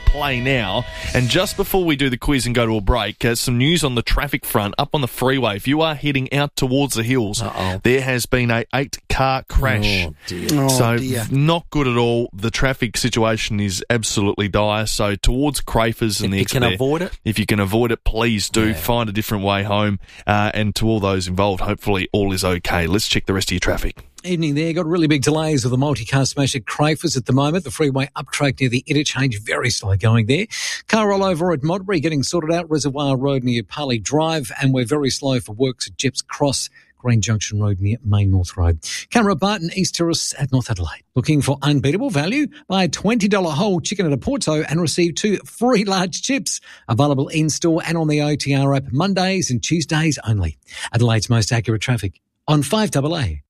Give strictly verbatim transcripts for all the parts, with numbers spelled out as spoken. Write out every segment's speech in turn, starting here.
play now. And just before we do the quiz and go to a break, uh, some news on the traffic front up on the freeway. If you are heading out towards the hills, Uh-oh. there has been a eight-car crash. Oh, dear. Oh, so dear. not good at all. The traffic situation is absolutely dire. So towards Crafers and if the you can there, avoid it, if you can avoid it, please do. Yeah. Find a different way home. Uh, and to all those involved, hopefully all is okay. Let's check the rest of your traffic. Evening there. Got really big delays with the multi-car smash at Crafers at the moment. The freeway uptrack near the interchange, very slow going there. Car rollover at Modbury getting sorted out. Reservoir Road near Parley Drive. And we're very slow for works at Jeps Cross, Green Junction Road near Main North Road. Camera Barton, East Terrace at North Adelaide. Looking for unbeatable value? Buy a twenty dollars whole chicken at a Porto and receive two free large chips. Available in-store and on the O T R app Mondays and Tuesdays only. Adelaide's most accurate traffic on five A A.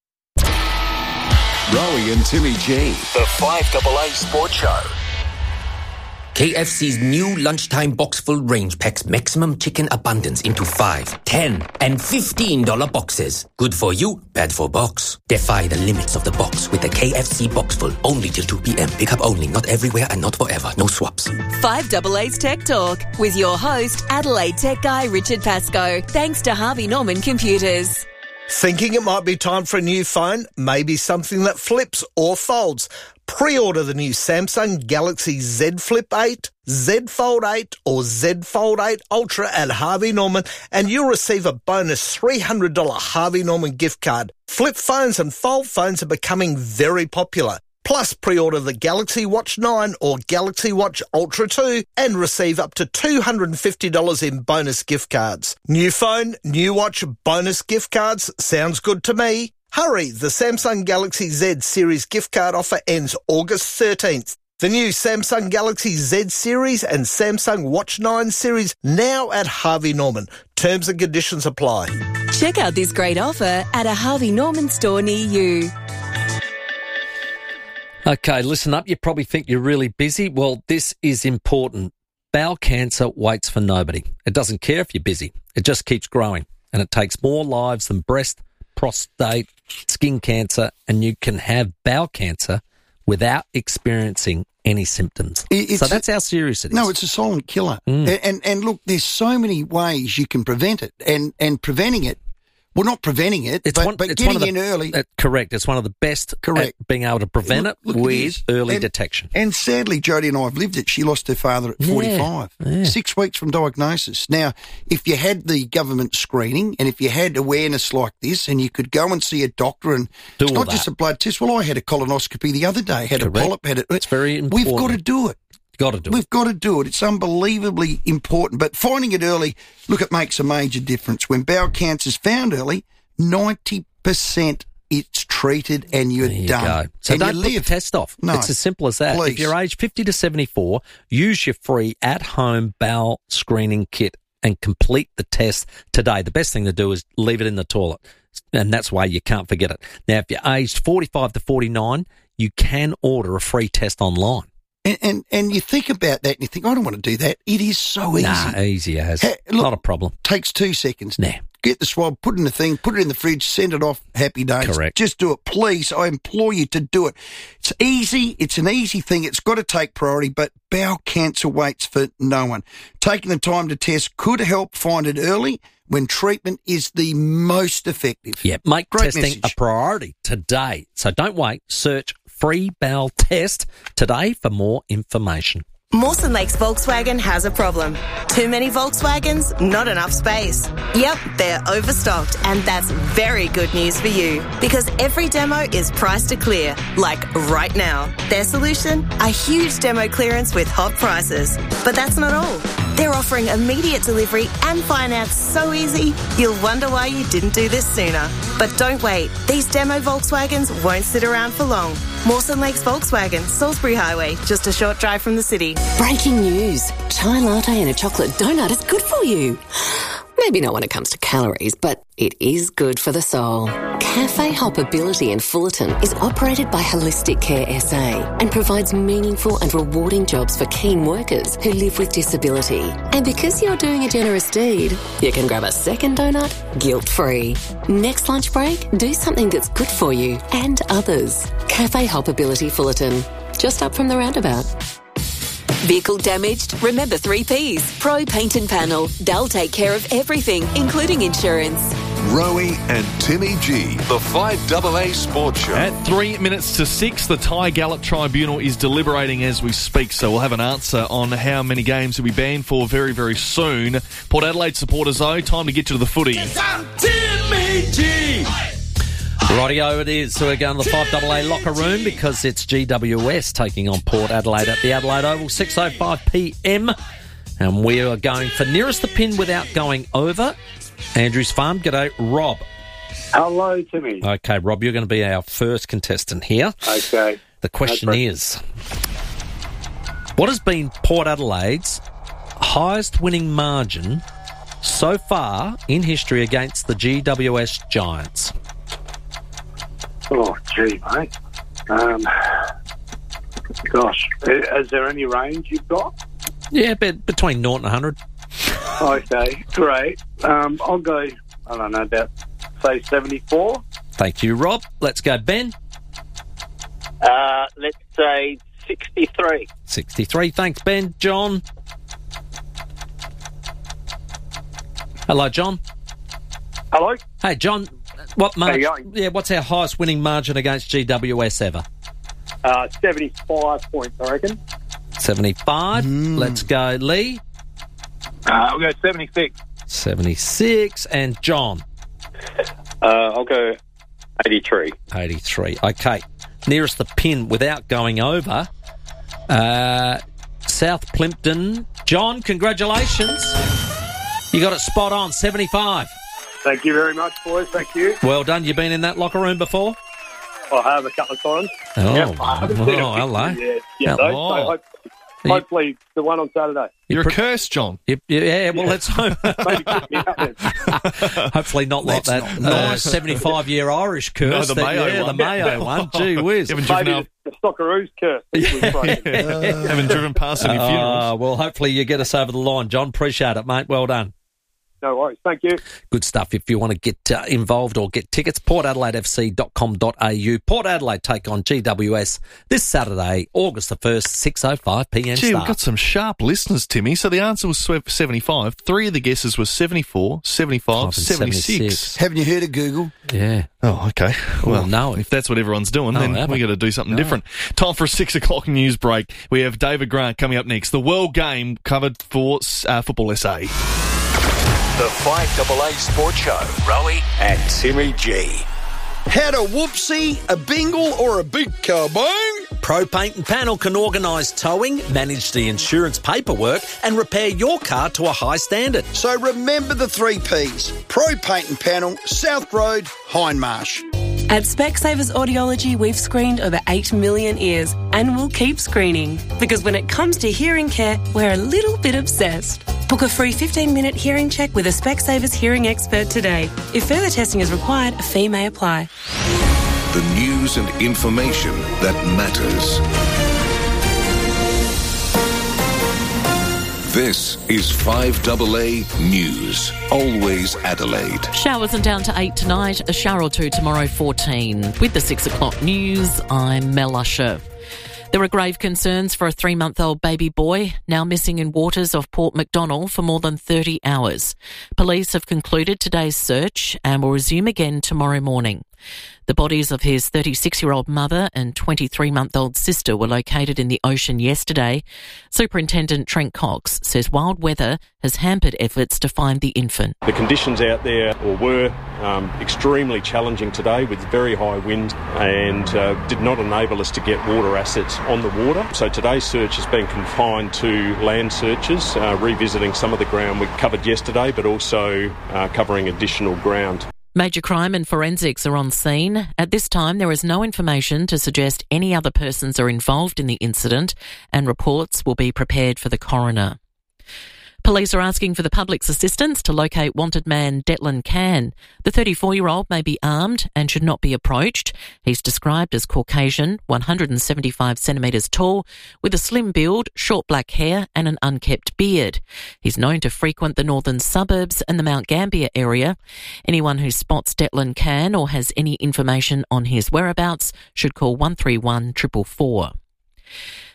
Rowie and Timmy G. The five A A Sports Show. K F C's new lunchtime box full range packs maximum chicken abundance into five, ten, and fifteen dollars boxes. Good for you, bad for box. Defy the limits of the box with the K F C box full. Only till two p.m. Pick up only, not everywhere and not forever. No swaps. five A A's Tech Talk with your host, Adelaide Tech Guy Richard Pascoe. Thanks to Harvey Norman Computers. Thinking it might be time for a new phone? Maybe something that flips or folds? Pre-order the new Samsung Galaxy Z Flip eight, Z Fold eight or Z Fold eight Ultra at Harvey Norman and you'll receive a bonus three hundred dollars Harvey Norman gift card. Flip phones and fold phones are becoming very popular. Plus, pre-order the Galaxy Watch nine or Galaxy Watch Ultra two and receive up to two hundred fifty dollars in bonus gift cards. New phone, new watch, bonus gift cards. Sounds good to me. Hurry, the Samsung Galaxy Z Series gift card offer ends August thirteenth. The new Samsung Galaxy Z Series and Samsung Watch nine series now at Harvey Norman. Terms and conditions apply. Check out this great offer at a Harvey Norman store near you. Okay, listen up. You probably think you're really busy. Well, this is important. Bowel cancer waits for nobody. It doesn't care if you're busy. It just keeps growing. And it takes more lives than breast, prostate, skin cancer, and you can have bowel cancer without experiencing any symptoms. It's so that's how serious it is. No, it's a silent killer. Mm. And, and and look, there's so many ways you can prevent it. And, and preventing it, well, not preventing it, it's but, one, but it's getting one of the, in early. Uh, correct. It's one of the best correct. at being able to prevent look, it look, with it early and, detection. And sadly, Jodie and I have lived it. She lost her father at forty-five. Yeah, yeah. Six weeks from diagnosis. Now, if you had the government screening and if you had awareness like this and you could go and see a doctor and do it's all not that. just a blood test. Well, I had a colonoscopy the other day, had correct. a polyp, had it. It's very important. We've got to do it. Got to do We've it. got to do it. It's unbelievably important. But finding it early, look, it makes a major difference. When bowel cancer is found early, ninety percent it's treated and you're there you done. Go. So and don't you put live. the test off. No, it's as simple as that. please. If you're aged fifty to seventy-four, use your free at-home bowel screening kit and complete the test today. The best thing to do is leave it in the toilet, and that's why you can't forget it. Now, if you're aged forty-five to forty-nine, you can order a free test online. And, and and you think about that and you think, I don't want to do that. It is so easy. Nah, easy as. Hey, look, not a problem. Takes two seconds. Nah. Get the swab, put it in the thing, put it in the fridge, send it off, happy days. Correct. Just do it, please. I implore you to do it. It's easy. It's an easy thing. It's got to take priority, but bowel cancer waits for no one. Taking the time to test could help find it early when treatment is the most effective. Yeah, make Great testing message. a priority today. So don't wait. Search free bowel test today for more information. Mawson Lakes Volkswagen has a problem. Too many Volkswagens, not enough space. Yep, they're overstocked, and that's very good news for you because every demo is priced to clear, like right now. Their solution? A huge demo clearance with hot prices. But that's not all. They're offering immediate delivery and finance so easy, you'll wonder why you didn't do this sooner. But don't wait. These demo Volkswagens won't sit around for long. Mawson Lakes Volkswagen, Salisbury Highway, just a short drive from the city. Breaking news. Chai latte and a chocolate donut is good for you. Maybe not when it comes to calories, but it is good for the soul. Cafe Hoppability in Fullerton is operated by Holistic Care S A and provides meaningful and rewarding jobs for keen workers who live with disability. And because you're doing a generous deed, you can grab a second donut guilt-free. Next lunch break, do something that's good for you and others. Cafe Hoppability Fullerton, just up from the roundabout. Vehicle damaged? Remember three Ps. Pro Paint and Panel. They'll take care of everything, including insurance. Rowie and Timmy G, the five A A Sports Show. At three minutes to six, the Thai Gallop Tribunal is deliberating as we speak, so we'll have an answer on how many games will be banned for very, very soon. Port Adelaide supporters, though, time to get to the footy. I'm Timmy G! Rightio it is. So we're going to the five A A locker room because it's G W S taking on Port Adelaide at the Adelaide Oval, six oh five p m. And we are going for nearest the pin without going over. Andrews Farm, g'day, Rob. Hello, Timmy. Okay, Rob, you're going to be our first contestant here. Okay. The question no is, what has been Port Adelaide's highest winning margin so far in history against the G W S Giants? Oh, gee, mate. Um, gosh, is there any range you've got? Yeah, but between zero and one hundred. Okay, great. Um, I'll go, I don't know, about, say, seventy-four. Thank you, Rob. Let's go, Ben. Uh, let's say sixty-three. sixty-three. Thanks, Ben. John. Hello, John. Hello. Hey, John. What margin? How you going? Yeah, what's our highest winning margin against G W S ever? Uh, seventy-five points, I reckon. seventy-five. Mm. Let's go, Lee. Uh, I'll go seventy-six. seventy-six. And John. Uh, I'll go eighty-three. eighty-three. Okay. Nearest the pin without going over. Uh, South Plimpton. John, congratulations. You got it spot on, seventy-five. Thank you very much, boys. Thank you. Well done. You been in that locker room before? I have a couple of times. Oh, yep, I haven't seen oh it hello. Yeah, yeah, though, so hope, hopefully the one on Saturday. You're a curse, John. You, yeah, well, Yeah. let's hope. Maybe kick me out then. Hopefully not like Let's that not. nice seventy-five-year Irish curse. No, the that- Mayo yeah, one. the Mayo one. Gee whiz. You haven't driven, Maybe up, the, the Socceroos curse. was broken. haven't driven past any funerals. Uh, well, hopefully you get us over the line, John. Appreciate it, mate. Well done. No worries. Thank you. Good stuff. If you want to get uh, involved or get tickets, port adelaide f c dot com dot a u. Port Adelaide take on G W S this Saturday, August the first, six oh five p m Gee, start. we've got some sharp listeners, Timmy. So the answer was seventy-five. Three of the guesses were seventy-four, seventy-five, seventy-six. seventy-six. Haven't you heard of Google? Yeah. Oh, okay. Well, no. if that's what everyone's doing, Oh, then haven't. we got to do something No. different. Time for a six o'clock news break. We have David Grant coming up next. The World Game covered for uh, Football S A. The five A A Sports Show. Rowie and Timmy G. Had a whoopsie, a bingle, or a big kabong? Pro Paint and Panel can organise towing, manage the insurance paperwork and repair your car to a high standard. So remember the three Ps. Pro Paint and Panel, South Road, Hindmarsh. At Specsavers Audiology, we've screened over eight million ears and we'll keep screening because when it comes to hearing care, we're a little bit obsessed. Book a free fifteen-minute hearing check with a Specsavers hearing expert today. If further testing is required, a fee may apply. The news and information that matters. This is five A A News. Always Adelaide. Showers and down to eight tonight, a shower or two tomorrow, fourteen. With the six o'clock news, I'm Mel Usher. There are grave concerns for a three-month-old baby boy now missing in waters off Port Macdonald for more than thirty hours. Police have concluded today's search and will resume again tomorrow morning. The bodies of his thirty-six-year-old mother and twenty-three-month-old sister were located in the ocean yesterday. Superintendent Trent Cox says wild weather has hampered efforts to find the infant. The conditions out there or were um, extremely challenging today with very high wind and uh, did not enable us to get water assets on the water. So today's search has been confined to land searches, uh, revisiting some of the ground we covered yesterday, but also uh, covering additional ground. Major crime and forensics are on scene. At this time, there is no information to suggest any other persons are involved in the incident, and reports will be prepared for the coroner. Police are asking for the public's assistance to locate wanted man Declan Can. The thirty-four-year-old may be armed and should not be approached. He's described as Caucasian, one hundred seventy-five centimetres tall, with a slim build, short black hair and an unkempt beard. He's known to frequent the northern suburbs and the Mount Gambier area. Anyone who spots Declan Can or has any information on his whereabouts should call one three one, four four four.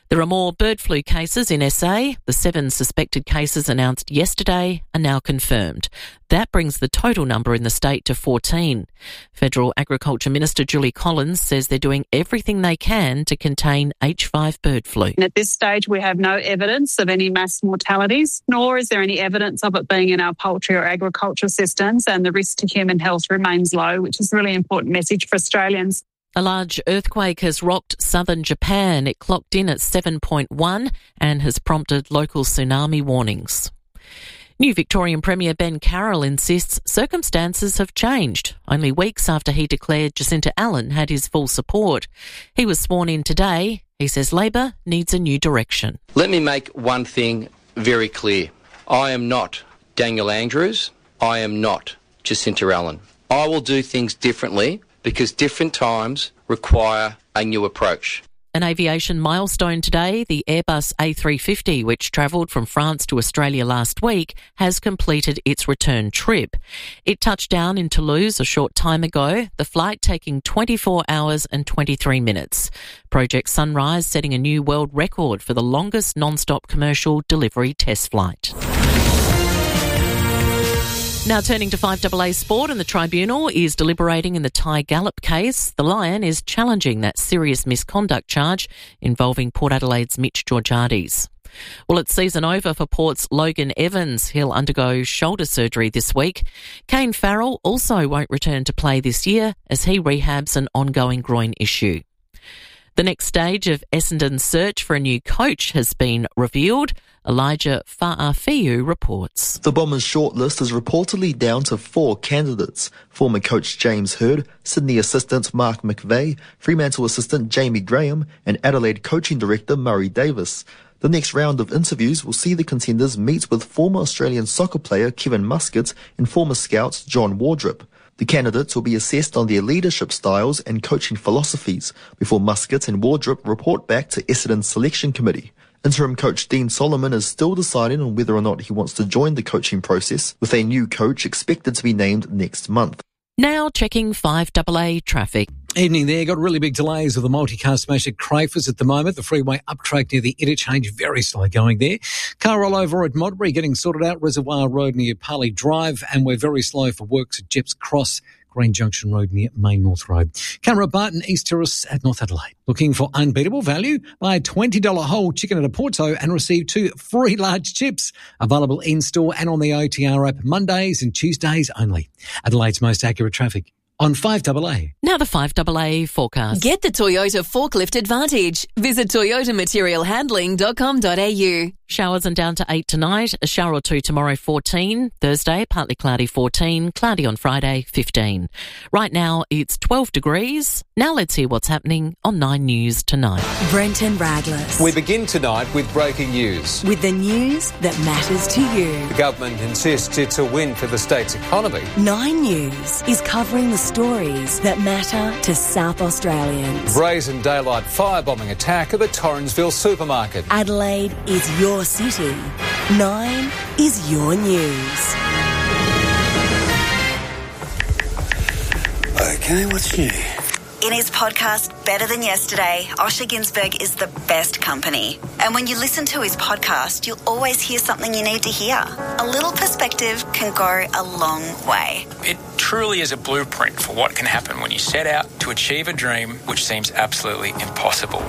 There are more bird flu cases in S A. The seven suspected cases announced yesterday are now confirmed. That brings the total number in the state to fourteen. Federal Agriculture Minister Julie Collins says they're doing everything they can to contain H five bird flu. At this stage, we have no evidence of any mass mortalities, nor is there any evidence of it being in our poultry or agriculture systems, and the risk to human health remains low, which is a really important message for Australians. A large earthquake has rocked southern Japan. It clocked in at seven point one and has prompted local tsunami warnings. New Victorian Premier Ben Carroll insists circumstances have changed, only weeks after he declared Jacinta Allen had his full support. He was sworn in today. He says Labor needs a new direction. Let me make one thing very clear. I am not Daniel Andrews. I am not Jacinta Allen. I will do things differently because different times require a new approach. An aviation milestone today, the Airbus A three fifty, which travelled from France to Australia last week, has completed its return trip. It touched down in Toulouse a short time ago, the flight taking twenty-four hours and twenty-three minutes. Project Sunrise setting a new world record for the longest non-stop commercial delivery test flight. Now turning to five A A Sport, and the Tribunal is deliberating in the Ty Gallop case. The Lion is challenging that serious misconduct charge involving Port Adelaide's Mitch Georgiades. Well, it's season over for Port's Logan Evans. He'll undergo shoulder surgery this week. Kane Farrell also won't return to play this year as he rehabs an ongoing groin issue. The next stage of Essendon's search for a new coach has been revealed. Elijah Fa'afiu reports. The Bombers' shortlist is reportedly down to four candidates: former coach James Hird, Sydney assistant Mark McVeigh, Fremantle assistant Jamie Graham, and Adelaide coaching director Murray Davis. The next round of interviews will see the contenders meet with former Australian soccer player Kevin Muscat and former scouts John Wardrop. The candidates will be assessed on their leadership styles and coaching philosophies before Muscat and Wardrop report back to Essendon's selection committee. Interim coach Dean Solomon is still deciding on whether or not he wants to join the coaching process, with a new coach expected to be named next month. Now checking five A A traffic. Evening there. Got really big delays with the multi-car smash at Crafers at the moment. The freeway up track near the interchange, very slow going there. Car rollover at Modbury getting sorted out. Reservoir Road near Parley Drive, and we're very slow for works at Jeps Cross, Green Junction Road near Main North Road. Camera Barton East Terrace at North Adelaide. Looking for unbeatable value? Buy a twenty dollars whole chicken at a Porto and receive two free large chips. Available in-store and on the O T R app Mondays and Tuesdays only. Adelaide's most accurate traffic on five A A. Now the five A A forecast. Get the Toyota Forklift Advantage. Visit toyota material handling dot com dot a u. Showers and down to eight tonight. A shower or two tomorrow, fourteen. Thursday, partly cloudy, fourteen. Cloudy on Friday, fifteen. Right now, it's twelve degrees. Now let's hear what's happening on Nine News tonight. Brenton Radless. We begin tonight with breaking news. With the news that matters to you. The government insists it's a win for the state's economy. Nine News is covering the stories that matter to South Australians. Brazen daylight firebombing attack at the Torrensville supermarket. Adelaide is your city. Nine is your news. Okay, what's new? In his podcast, Better Than Yesterday, Osher Ginsberg is the best company. And when you listen to his podcast, you'll always hear something you need to hear. A little perspective can go a long way. It truly is a blueprint for what can happen when you set out to achieve a dream which seems absolutely impossible.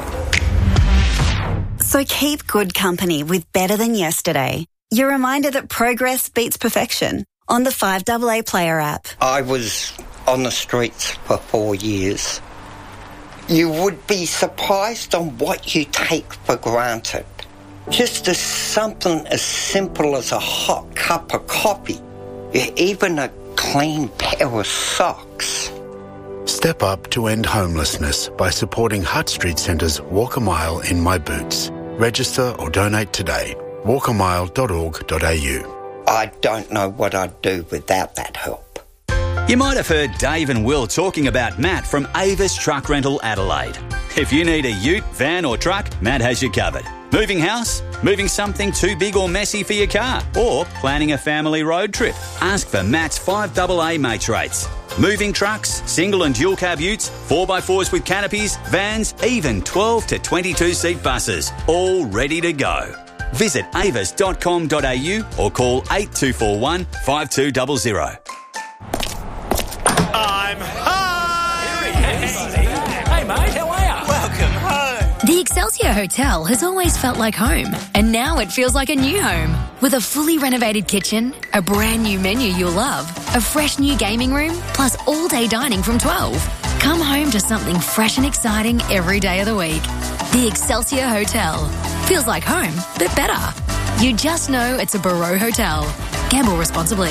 So keep good company with Better Than Yesterday. Your reminder that progress beats perfection on the five A A Player app. I was on the streets for four years. You would be surprised on what you take for granted. Just as something as simple as a hot cup of coffee, even a clean pair of socks. Step up to end homelessness by supporting Hutt Street Centre's Walk a Mile in My Boots. Register or donate today. walk a mile dot org dot a u. I don't know what I'd do without that help. You might have heard Dave and Will talking about Matt from Avis Truck Rental Adelaide. If you need a ute, van or truck, Matt has you covered. Moving house? Moving something too big or messy for your car? Or planning a family road trip? Ask for Matt's five A A mates rates. Moving trucks, single and dual cab utes, four by fours with canopies, vans, even twelve to twenty-two seat buses, all ready to go. Visit avis dot com dot a u or call eight two four one, five two zero zero. I'm home! Hey, mate, how are you? Welcome home. The Excelsior Hotel has always felt like home, and now it feels like a new home. With a fully renovated kitchen, a brand new menu you'll love, a fresh new gaming room, plus all-day dining from twelve. Come home to something fresh and exciting every day of the week. The Excelsior Hotel. Feels like home, but better. You just know it's a Barreau Hotel. Gamble responsibly.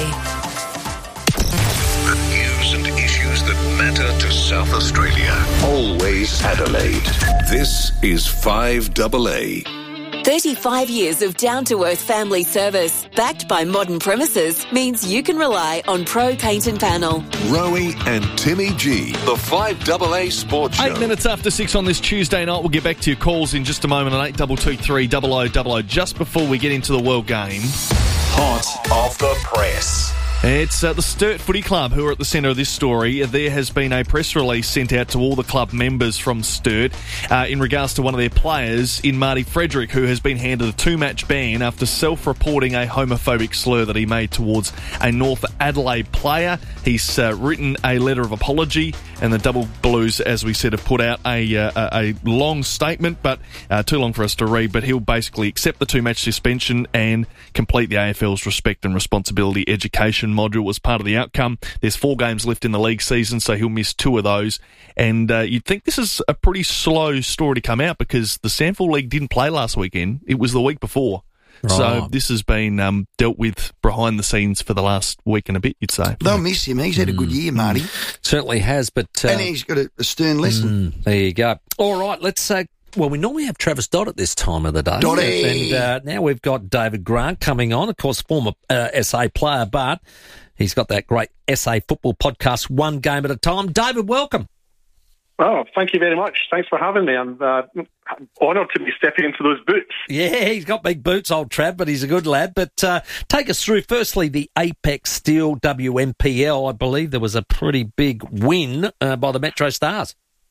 The news and issues that matter to South Australia. Always Adelaide. This is five A A. thirty-five years of down-to-earth family service, backed by modern premises, means you can rely on Pro Paint and Panel. Rowie and Timmy G. The five A A Sports Show. Eight minutes after six on this Tuesday night. We'll get back to your calls in just a moment on eight two two three, double oh double oh. Just before we get into the World Game. Hot off the press. It's uh, the Sturt Footy Club who are at the centre of this story. There has been a press release sent out to all the club members from Sturt uh, in regards to one of their players, in Marty Frederick, who has been handed a two-match ban after self-reporting a homophobic slur that he made towards a North Adelaide player. He's uh, written a letter of apology, and the Double Blues, as we said, have put out a uh, a long statement, but uh, too long for us to read, but he'll basically accept the two-match suspension and complete the A F L's respect and responsibility education module was part of the outcome. There's four games left in the league season, so he'll miss two of those. And uh, you'd think this is a pretty slow story to come out because the Sandford League didn't play last weekend. It was the week before. Right. So this has been um, dealt with behind the scenes for the last week and a bit, you'd say. They'll miss him. He's had a good year, Marty. Certainly has, but... Uh, and he's got a, a stern lesson. Mm, there you go. All right, let's say... Uh, Well, we normally have Travis Dodd at this time of the day. Dotty. And uh, now we've got David Grant coming on, of course, former uh, S A player, but he's got that great S A football podcast, One Game at a Time. David, welcome. Oh, thank you very much. Thanks for having me. I'm uh, honoured to be stepping into those boots. Yeah, he's got big boots, old Trav, but he's a good lad. But uh, take us through, firstly, the Apex Steel W M P L. I believe there was a pretty big win uh, by the Metro Stars.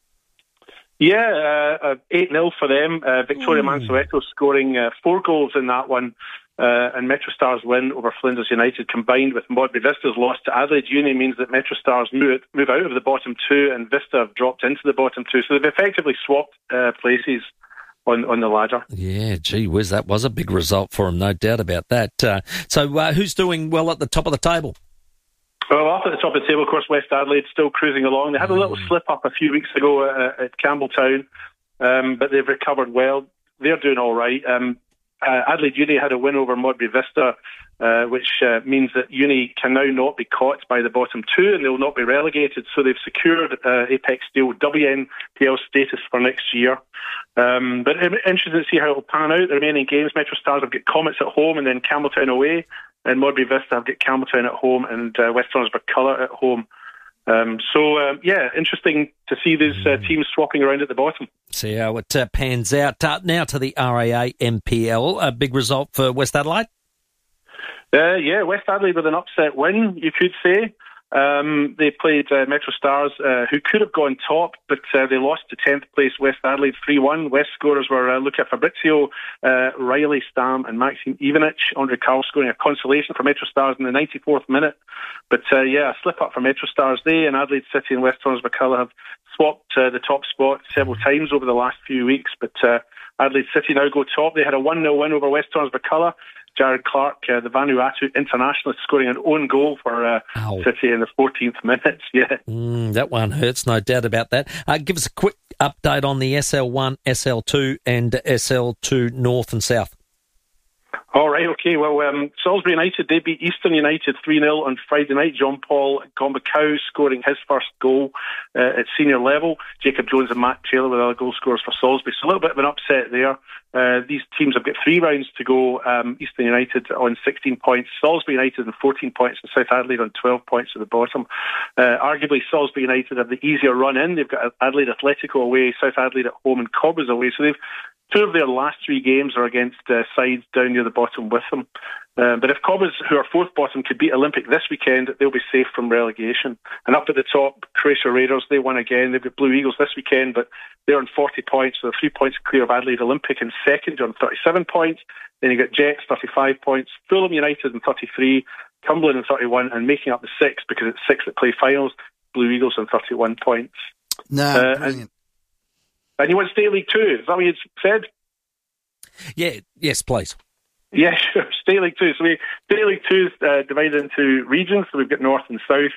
Yeah, uh, eight nil for them. Uh, Victoria mm. Mansueto scoring uh, four goals in that one. Uh, and Metro Stars' win over Flinders United combined with Modbury Vista's loss to Adelaide Uni means that Metro Stars move, move out of the bottom two and Vista have dropped into the bottom two. So they've effectively swapped uh, places on, on the ladder. Yeah, gee whiz, that was a big result for them, no doubt about that. Uh, so uh, who's doing well at the top of the table? Well, up at the top of the table, of course, West Adelaide still cruising along. They had a little slip-up a few weeks ago uh, at Campbelltown, um, but they've recovered well. They're doing all right. Um, uh, Adelaide Uni had a win over Modbury Vista, uh, which uh, means that Uni can now not be caught by the bottom two and they'll not be relegated. So they've secured uh, Apex Steel W N P L status for next year. Um, but interesting to see how it will pan out. The remaining games, Metro Stars have got Comets at home and then Campbelltown away. And Modbury Vista have got Campbelltown at home and uh, West Torrens-Burculla at home. Um, so, um, yeah, interesting to see these uh, teams swapping around at the bottom. See how it uh, pans out. Uh, now to the R A A M P L. A big result for West Adelaide? Uh, yeah, West Adelaide with an upset win, you could say. Um, they played uh, Metro Stars, uh, who could have gone top, but uh, they lost to tenth place West Adelaide three one. West scorers were uh, Luca Fabrizio, uh, Riley Stam and Maxime Ivanich. Andre Carl scoring a consolation for Metro Stars in the ninety-fourth minute. But uh, yeah, a slip up for Metro Stars. They and Adelaide City and West Torrens-Burculla have swapped uh, the top spot several times over the last few weeks, but uh, Adelaide City now go top. They had a one nil win over West Torrens-Burculla. Jared Clark, uh, the Vanuatu internationalist, scoring an own goal for uh, City in the fourteenth minute. Yeah, mm, that one hurts, no doubt about that. Uh, give us a quick update on the S L one, S L two and S L two North and South. All right, okay. Well, um, Salisbury United, they beat Eastern United three nil on Friday night. John Paul Gombakau scoring his first goal uh, at senior level. Jacob Jones and Matt Taylor were the other goal scorers for Salisbury. So a little bit of an upset there. Uh, these teams have got three rounds to go. Um, Eastern United on sixteen points, Salisbury United on fourteen points, and South Adelaide on twelve points at the bottom. Uh, arguably, Salisbury United have the easier run in. They've got Adelaide Atletico away, South Adelaide at home, and Cobbles away. So they've Two of their last three games are against uh, sides down near the bottom with them. Uh, but if Cobham, who are fourth bottom, could beat Olympic this weekend, they'll be safe from relegation. And up at the top, Croatia Raiders, they won again. They've got Blue Eagles this weekend, but they're on forty points, so they're three points clear of Adelaide Olympic in second. They're on thirty-seven points. Then you got Jets, thirty-five points. Fulham United on thirty-three. Cumberland on thirty-one. And making up the six, because it's six that play finals, Blue Eagles on thirty-one points. No, uh, brilliant. And, and you want State League Two? Is that what you said? Yeah, yes, please. Yeah, sure. State League Two. So we State League Two is uh, divided into regions. So we've got North and South.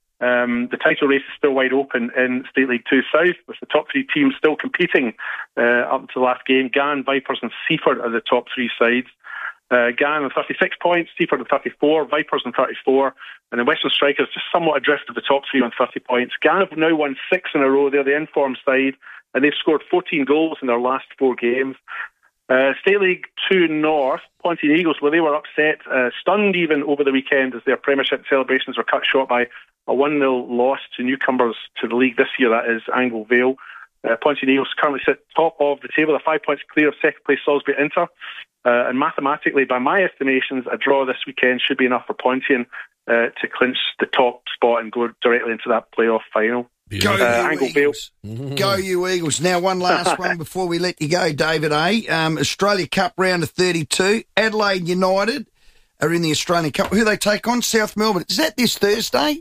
Um, the title race is still wide open in State League Two South, with the top three teams still competing uh, up to the last game. Gann, Vipers, and Seaford are the top three sides. Uh, Gann on thirty-six points, Seaford on thirty-four, Vipers on thirty-four, and the Western Strikers just somewhat adrift of the top three on thirty points. Gann have now won six in a row. They're the informed side, and they've scored fourteen goals in their last four games. Uh, State League Two North, Pontypridd Eagles, well, they were upset, uh, stunned even over the weekend as their Premiership celebrations were cut short by a one nil loss to newcomers to the league this year, that is Angle Vale. Uh, Pontypridd Eagles currently sit top of the table, they're five points clear of second place Salisbury Inter, uh, and mathematically, by my estimations, a draw this weekend should be enough for Pontypridd uh, to clinch the top spot and go directly into that playoff final. Go, uh, you Eagles. Go you Eagles. Now, one last one before we let you go, David A. Um, Australia Cup round of thirty-two. Adelaide United are in the Australian Cup. Who they take on? South Melbourne. Is that this Thursday?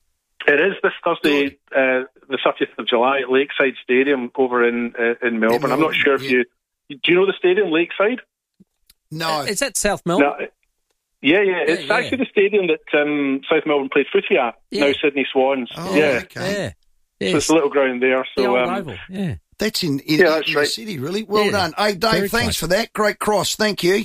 It is this Thursday, uh, the thirtieth of July at Lakeside Stadium over in uh, in Melbourne. In I'm not sure if yeah. you... Do you know the stadium, Lakeside? No. Is that South Melbourne? No, yeah, yeah. It's yeah, actually yeah. the stadium that um, South Melbourne played footy at, yeah. now Sydney Swans. Oh, yeah. okay. Yeah. Yes. So it's a little ground there. So, the old um, oval. Yeah. That's in, in, yeah, in that's the right. city, really. Well yeah. done. Hey, Dave, Very thanks close. for that. Great cross. Thank you.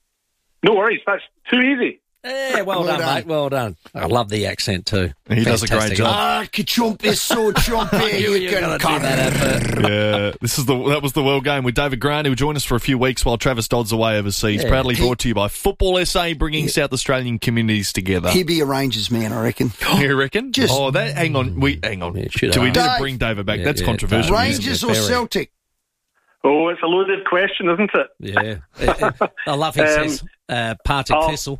No worries. That's too easy. Yeah, well, Well done, done. mate. Well done. I love the accent too. He does a great Fantastic. job. Ah, ka-chomp is so chompy. You- You you're can gonna come. do that advert. Yeah, this is the that was the World Game with David Grant, who will join us for a few weeks while Travis Dodd's away overseas. Yeah. Proudly He- brought to you by Football S A, bringing South Australian communities together. He'd be a Rangers man, I reckon. You reckon? Just- oh, that. Hang on, we hang on. Yeah, should Do we I? need to Dave. bring David back? Yeah, That's yeah, controversial. Dave. isn't it? Rangers or very. Celtic? Oh, it's a loaded question, isn't it? Yeah. I love he Um, says, uh, Partick I'll- Thistle.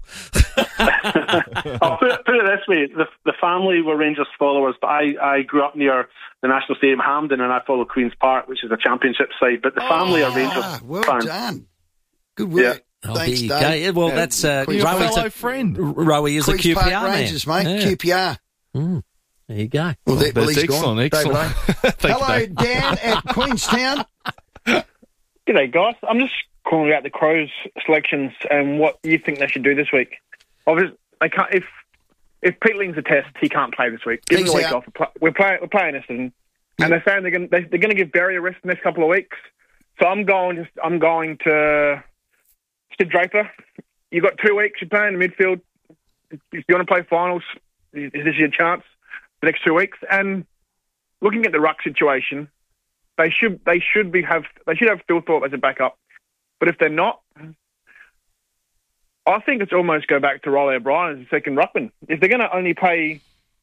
I'll put, put it this way: the the family were Rangers followers, but I, I grew up near the National Stadium, Hampden, and I follow Queen's Park, which is a Championship side. But the family are Rangers Ah, well fans. done. Good work. Yeah. Oh, Thanks, there you Dave. go. Yeah, well, Uh, that's uh, Queen's Your Park- Rowy's fellow a, friend. Rowy is a Queen's Q P R Park man. Rangers, mate. Yeah. Q P R. Mm, there you go. Well, that, well That's he's excellent, gone. excellent. David A. Thank you, Hello, Dave. Dan at Queenstown. G'day, guys. I'm just calling about the Crows selections and what you think they should do this week. Obviously, they can't. If if Peatling's a test, he can't play this week. Give him He's a week out. off. We're, play, we're playing. We're playing Essendon, Yeah. and they're saying they're going. They, they're going to give Berry a rest the next couple of weeks. So I'm going. Just I'm going to Sid Draper. You've got two weeks. You're playing in the midfield. If you want to play finals, is this your chance? The next two weeks. And looking at the ruck situation, they should they should be have they should have Phil Thorpe as a backup. But if they're not, I think it's almost go back to Riley O'Brien as a second ruckman. If they're going to only pay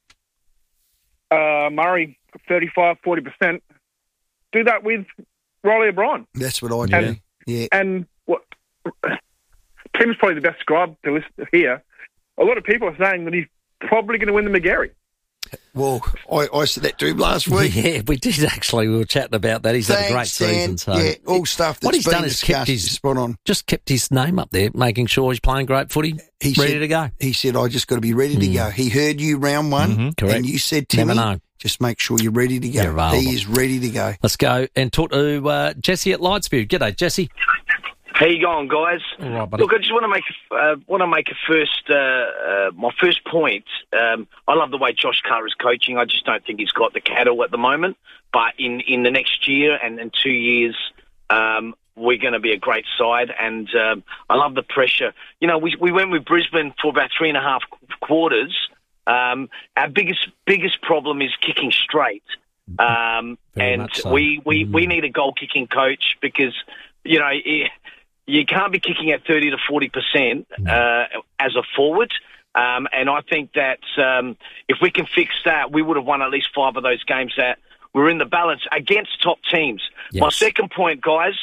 uh, Murray thirty-five, forty percent, do that with Riley O'Brien. That's what I do. And, Yeah. and what Tim's probably the best scribe to list here. A lot of people are saying that he's probably going to win the McGarry. Well, I, I said that to him last week. Yeah, we did actually. We were chatting about that. He's had a great Thanks, Dan. season. So Yeah, all stuff that's what he's been done is kept discussed his is spot on. just kept his name up there, making sure he's playing great footy, He ready said, to go. He said, I just got to be ready to go. He heard you round one, Mhm, correct. and you said, Never Timmy, know. just make sure you're ready to go. You're available. He is ready to go. Let's go and talk to uh, Jesse at Lightsview. G'day, Jesse. How you going, guys? All right, buddy. Look, I just want to make a, uh, want to make a first uh, uh, my first point. Um, I love the way Josh Carr is coaching. I just don't think he's got the cattle at the moment. But in, in the next year and, and two years, um, we're going to be a great side. And um, I love the pressure. You know, we we went with Brisbane for about three and a half quarters. Um, our biggest biggest problem is kicking straight. Um, Very and much so. we we, Mm. we need a goal kicking coach because you know. It, You can't be kicking at thirty to forty percent uh, as a forward. Um, and I think that um, if we can fix that, we would have won at least five of those games that were in the balance against top teams. Yes. My second point, guys,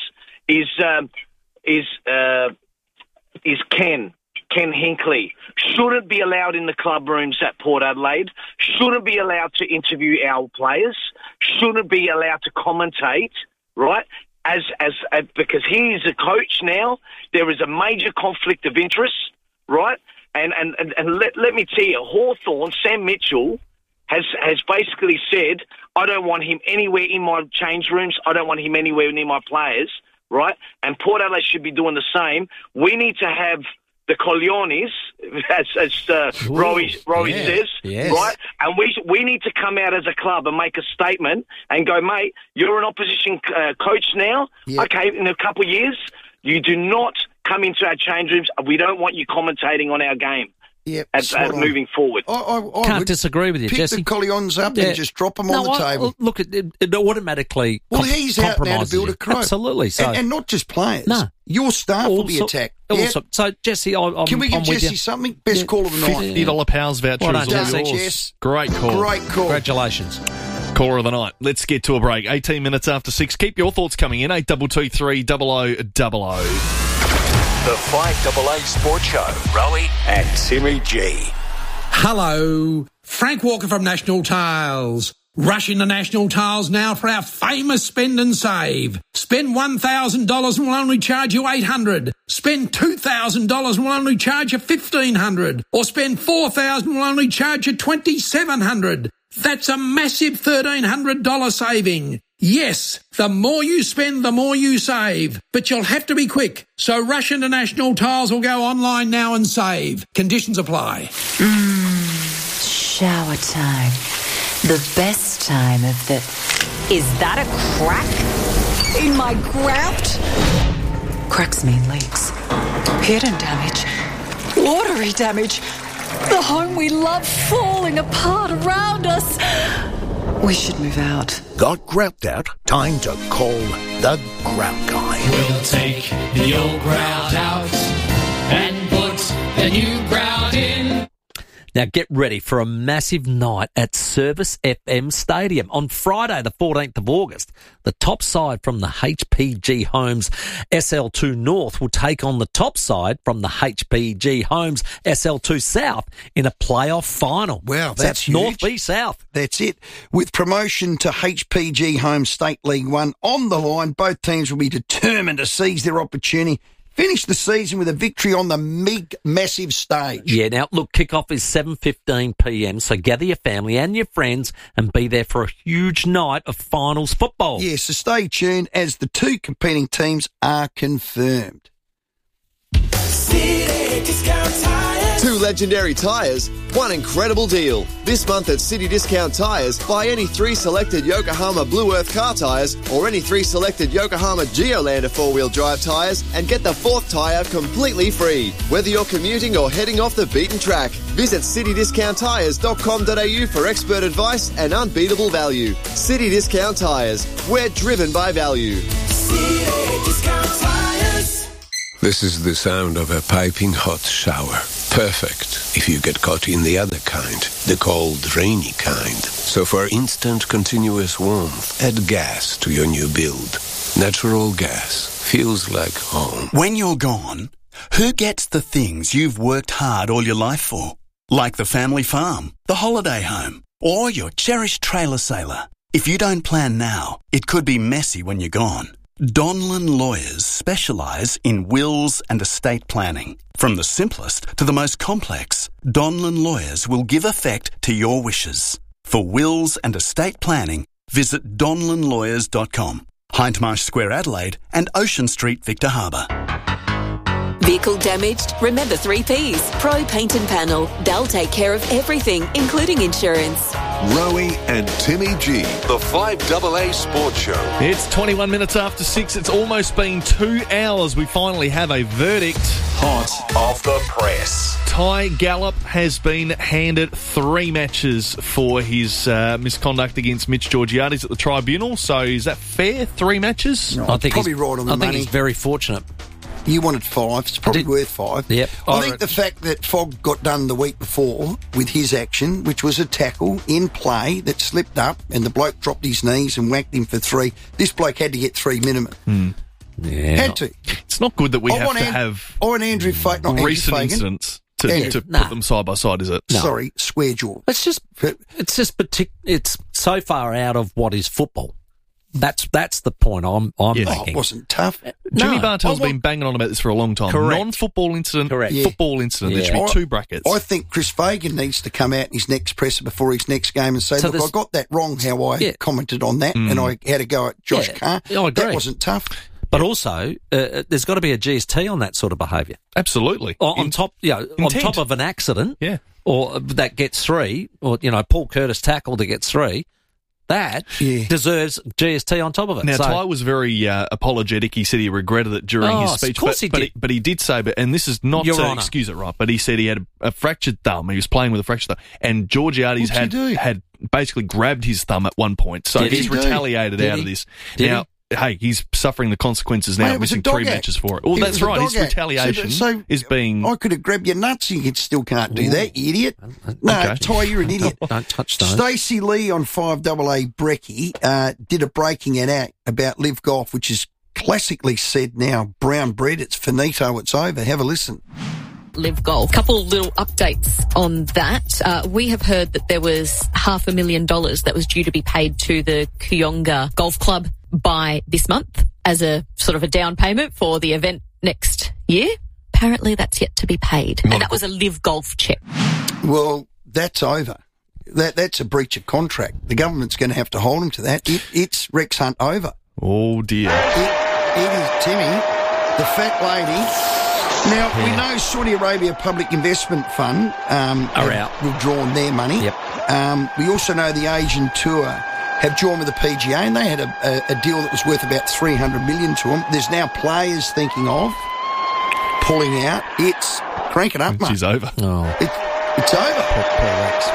is um, is uh, is Ken. Ken Hinkley shouldn't be allowed in the club rooms at Port Adelaide, shouldn't be allowed to interview our players, shouldn't be allowed to commentate, right? As, as, as because he is a coach now, there is a major conflict of interest, right? And and, and, and let, let me tell you, Hawthorn, Sam Mitchell, has, has basically said, I don't want him anywhere in my change rooms, I don't want him anywhere near my players, right? And Port Adelaide should be doing the same. We need to have the Coliones, as, as uh, Rowie, Rowie yeah, says, yes. right? And we we need to come out as a club and make a statement and go, mate, you're an opposition uh, coach now. Yeah. Okay, in a couple of years, you do not come into our change rooms. We don't want you commentating on our game. Yep, At, at moving forward. I, I, I Can't would disagree with you, pick Jesse. the Collions up Yeah. and just drop them No, on the I- table. Look, it, it, it automatically Well, com- he's out now to compromises build you. a crew. Absolutely. So, and, and not just players. No. Your staff will be Also- attacked. also- Yeah. So, Jesse, I, I'm, Can we give I'm with Jesse you. something? Best Yeah. call of the night. fifty dollars Powers voucher Well is done, all Jesse. yours. Jess. Great call. Great call. Congratulations. Caller of the night. Let's get to a break. eighteen minutes after six. Keep your thoughts coming in. eight two two three double oh double oh. The five double A Sports Show. Rowie and Timmy G. Hello, Frank Walker from National Tiles. Rush into National Tiles now for our famous spend and save. Spend one thousand dollars and we'll only charge you eight hundred dollars. Spend two thousand dollars and we'll only charge you fifteen hundred dollars. Or spend four thousand dollars and we'll only charge you twenty-seven hundred dollars. That's a massive thirteen hundred dollars saving. Yes, the more you spend, the more you save. But you'll have to be quick. So rush into National Tiles or go online now and save. Conditions apply. Shower time. The best time of the... Is that a crack in my grout? Cracks mean leaks. Hidden damage. Watery damage. The home we love falling apart around us. We should move out. Got grout out? Time to call the Grout Guy. We'll take the old grout out and put the new grout in. Now get ready for a massive night at Service F M Stadium on Friday the fourteenth of August. The top side from the H P G Homes S L two North will take on the top side from the H P G Homes S L two South in a playoff final. Wow, So that's North huge. v South. That's it. With promotion to H P G Home State League One on the line, both teams will be determined to seize their opportunity. Finish the season with a victory on the big, massive stage. Yeah, now look, kickoff is seven fifteen p m, so gather your family and your friends and be there for a huge night of finals football. Yeah, so stay tuned as the two competing teams are confirmed. City Discount Tires. Two legendary tyres, one incredible deal. This month at City Discount Tyres, buy any three selected Yokohama Blue Earth car tyres or any three selected Yokohama Geolander four-wheel drive tyres and get the fourth tyre completely free. Whether you're commuting or heading off the beaten track, visit city discount tyres dot com dot a u for expert advice and unbeatable value. City Discount Tyres, we're driven by value. City Discount Tires. This is the sound of a piping hot shower. Perfect if you get caught in the other kind, the cold, rainy kind. So for instant, continuous warmth, add gas to your new build. Natural gas feels like home. When you're gone, who gets the things you've worked hard all your life for? Like the family farm, the holiday home, or your cherished trailer sailor. If you don't plan now, it could be messy when you're gone. Donlan Lawyers specialise in wills and estate planning. From the simplest to the most complex, Donlan Lawyers will give effect to your wishes. For wills and estate planning, visit donlan lawyers dot com, Hindmarsh Square, Adelaide, and Ocean Street, Victor Harbour. Vehicle damaged? Remember three Ps. Pro Paint and Panel. They'll take care of everything, including insurance. Rowie and Timmy G, the five double A Sports Show. It's twenty-one minutes after six. It's almost been two hours. We finally have a verdict. Hot off the press. Ty Gallup has been handed three matches for his uh, misconduct against Mitch Georgiades at the tribunal. So is that fair? Three matches? No, I think probably he's, right on the I money. think he's very fortunate. You wanted five. It's probably Did, worth five. Yep. I, I think reckon. the fact that Fogg got done the week before with his action, which was a tackle in play that slipped up and the bloke dropped his knees and whacked him for three. This bloke had to get three minimum. Mm. Yeah. Had to. It's not good that we I have want to An- have I want Andrew Fagan, not Andrew recent Fagan. incidents to, Andrew. to Nah. put them side by side, is it? No. Sorry, square jaw. It's just, it's just partic- It's so far out of what is football. That's that's the point I'm I'm Yes. Oh, making. it wasn't tough. Jimmy No. Bartell's I want- been banging on about this for a long time. Correct. Non-football incident, Correct. Yeah. football incident. There Yeah. should be I- two brackets. I think Chris Fagan needs to come out in his next presser before his next game and say, So look, there's- I got that wrong how I Yeah. commented on that and I had to go at Josh Yeah, Carr. I agree. That wasn't tough. But also, uh, there's got to be a G S T on that sort of behaviour. Absolutely. On, on In- top, you know, on intent. top of an accident, Yeah. or that gets three, or you know, Paul Curtis tackle that gets three. That Yeah. deserves G S T on top of it. Now, So- Ty was very uh, apologetic. He said he regretted it during Oh, his of speech. course but, he but, did. he, but he did say, but and this is not Your to Honour. excuse it, right? But he said he had a, a fractured thumb. He was playing with a fractured thumb. And Georgiades What'd he had, do? had basically grabbed his thumb at one point. So Did he's he do? retaliated Did out he? of this. Did now, hey, he's suffering the consequences now, Mate, it was a missing dog three act. matches for it. Well, It that's was a right. dog His act. retaliation So- so- is being... I could have grabbed your nuts and you still can't do that, you idiot. No, Okay. Ty, you're an idiot. Don't touch those. Stacey Lee on five A A Brekkie uh, did a breaking it act about Live Golf, which is classically said now, brown bread, it's finito, it's over. Have a listen. Live Golf. Couple little updates on that. Uh, we have heard that there was half a million dollars that was due to be paid to the Kuyonga Golf Club by this month as a sort of a down payment for the event next year. Apparently that's yet to be paid. And that was a Live Golf check. Well, that's over. That That's a breach of contract. The government's going to have to hold him to that. It, it's Rex Hunt over. Oh, dear. It, it is Timmy, the fat lady. Now, we know Saudi Arabia Public Investment Fund um, Are have out. withdrawn their money. Yep. Um, we also know the Asian Tour have joined with the P G A, and they had a, a, a deal that was worth about three hundred million dollars to them. There's now players thinking of pulling out. It's crank it up, mate. She's over. Oh, It, it's over. poor, poor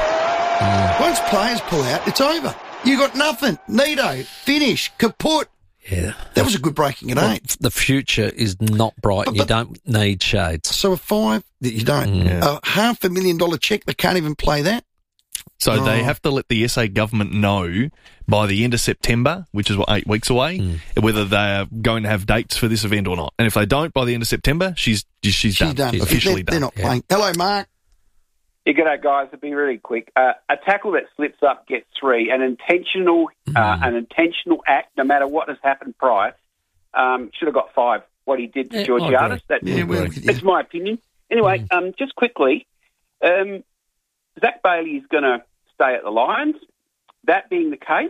Rex. Once players pull out, it's over. You got nothing. Nito, finish, kaput. Yeah. That was a good breaking at Well, eight. the future is not bright. But- you but- don't need shades. So a five that you don't. Mm. A half a million dollar check, they can't even play that. So they Oh. have to let the S A government know by the end of September, which is what, eight weeks away, Mm. whether they're going to have dates for this event or not. And if they don't by the end of September, she's she's, She's done, done. officially they're, done. they're not Yeah. playing. Hello, Mark. Yeah, g'day, guys. I'll be really quick. Uh, a tackle that slips up gets three. An intentional, uh, an intentional act, no matter what has happened prior, um, should have got five. What he did to Yeah, I Georgiades, agree. that's, Yeah, we're with you. that's my opinion. Anyway, um, just quickly, um, Zach Bailey is going to stay at the Lions. That being the case,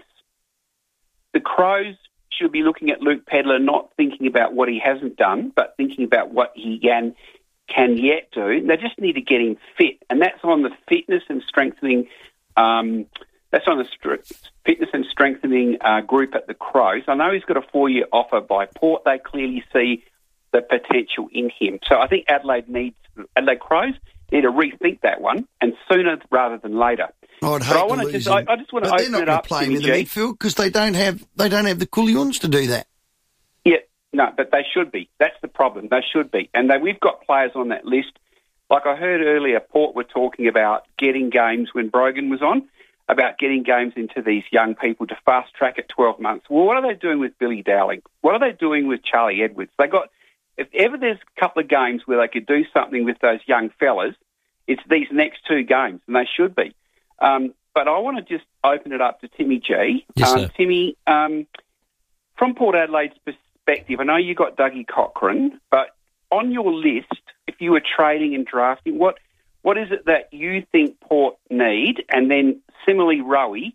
the Crows should be looking at Luke Pedler, not thinking about what he hasn't done, but thinking about what he can can yet do. They just need to get him fit, and that's on the fitness and strengthening. Um, that's on the str- fitness and strengthening uh, group at the Crows. I know he's got a four-year offer by Port. They clearly see the potential in him. So I think Adelaide needs Adelaide Crows need to rethink that one, and sooner rather than later. I'd But hate I to want to lose just, him. I, I just want to But they're open not it going up, to play him Timmy in the G. midfield because they don't have they don't have the Coulions to do that. Yeah, no, but they should be. That's the problem. They should be. And they, we've got players on that list. Like I heard earlier, Port were talking about getting games when Brogan was on, about getting games into these young people to fast track at twelve months. Well, what are they doing with Billy Dowling? What are they doing with Charlie Edwards? They got, if ever there's a couple of games where they could do something with those young fellas, it's these next two games, and they should be. Um, but I want to just open it up to Timmy G. Yes, um, sir. Timmy, um, from Port Adelaide's perspective, I know you got Dougie Cochran, but on your list, if you were trading and drafting, what what is it that you think Port need? And then similarly, Rowie,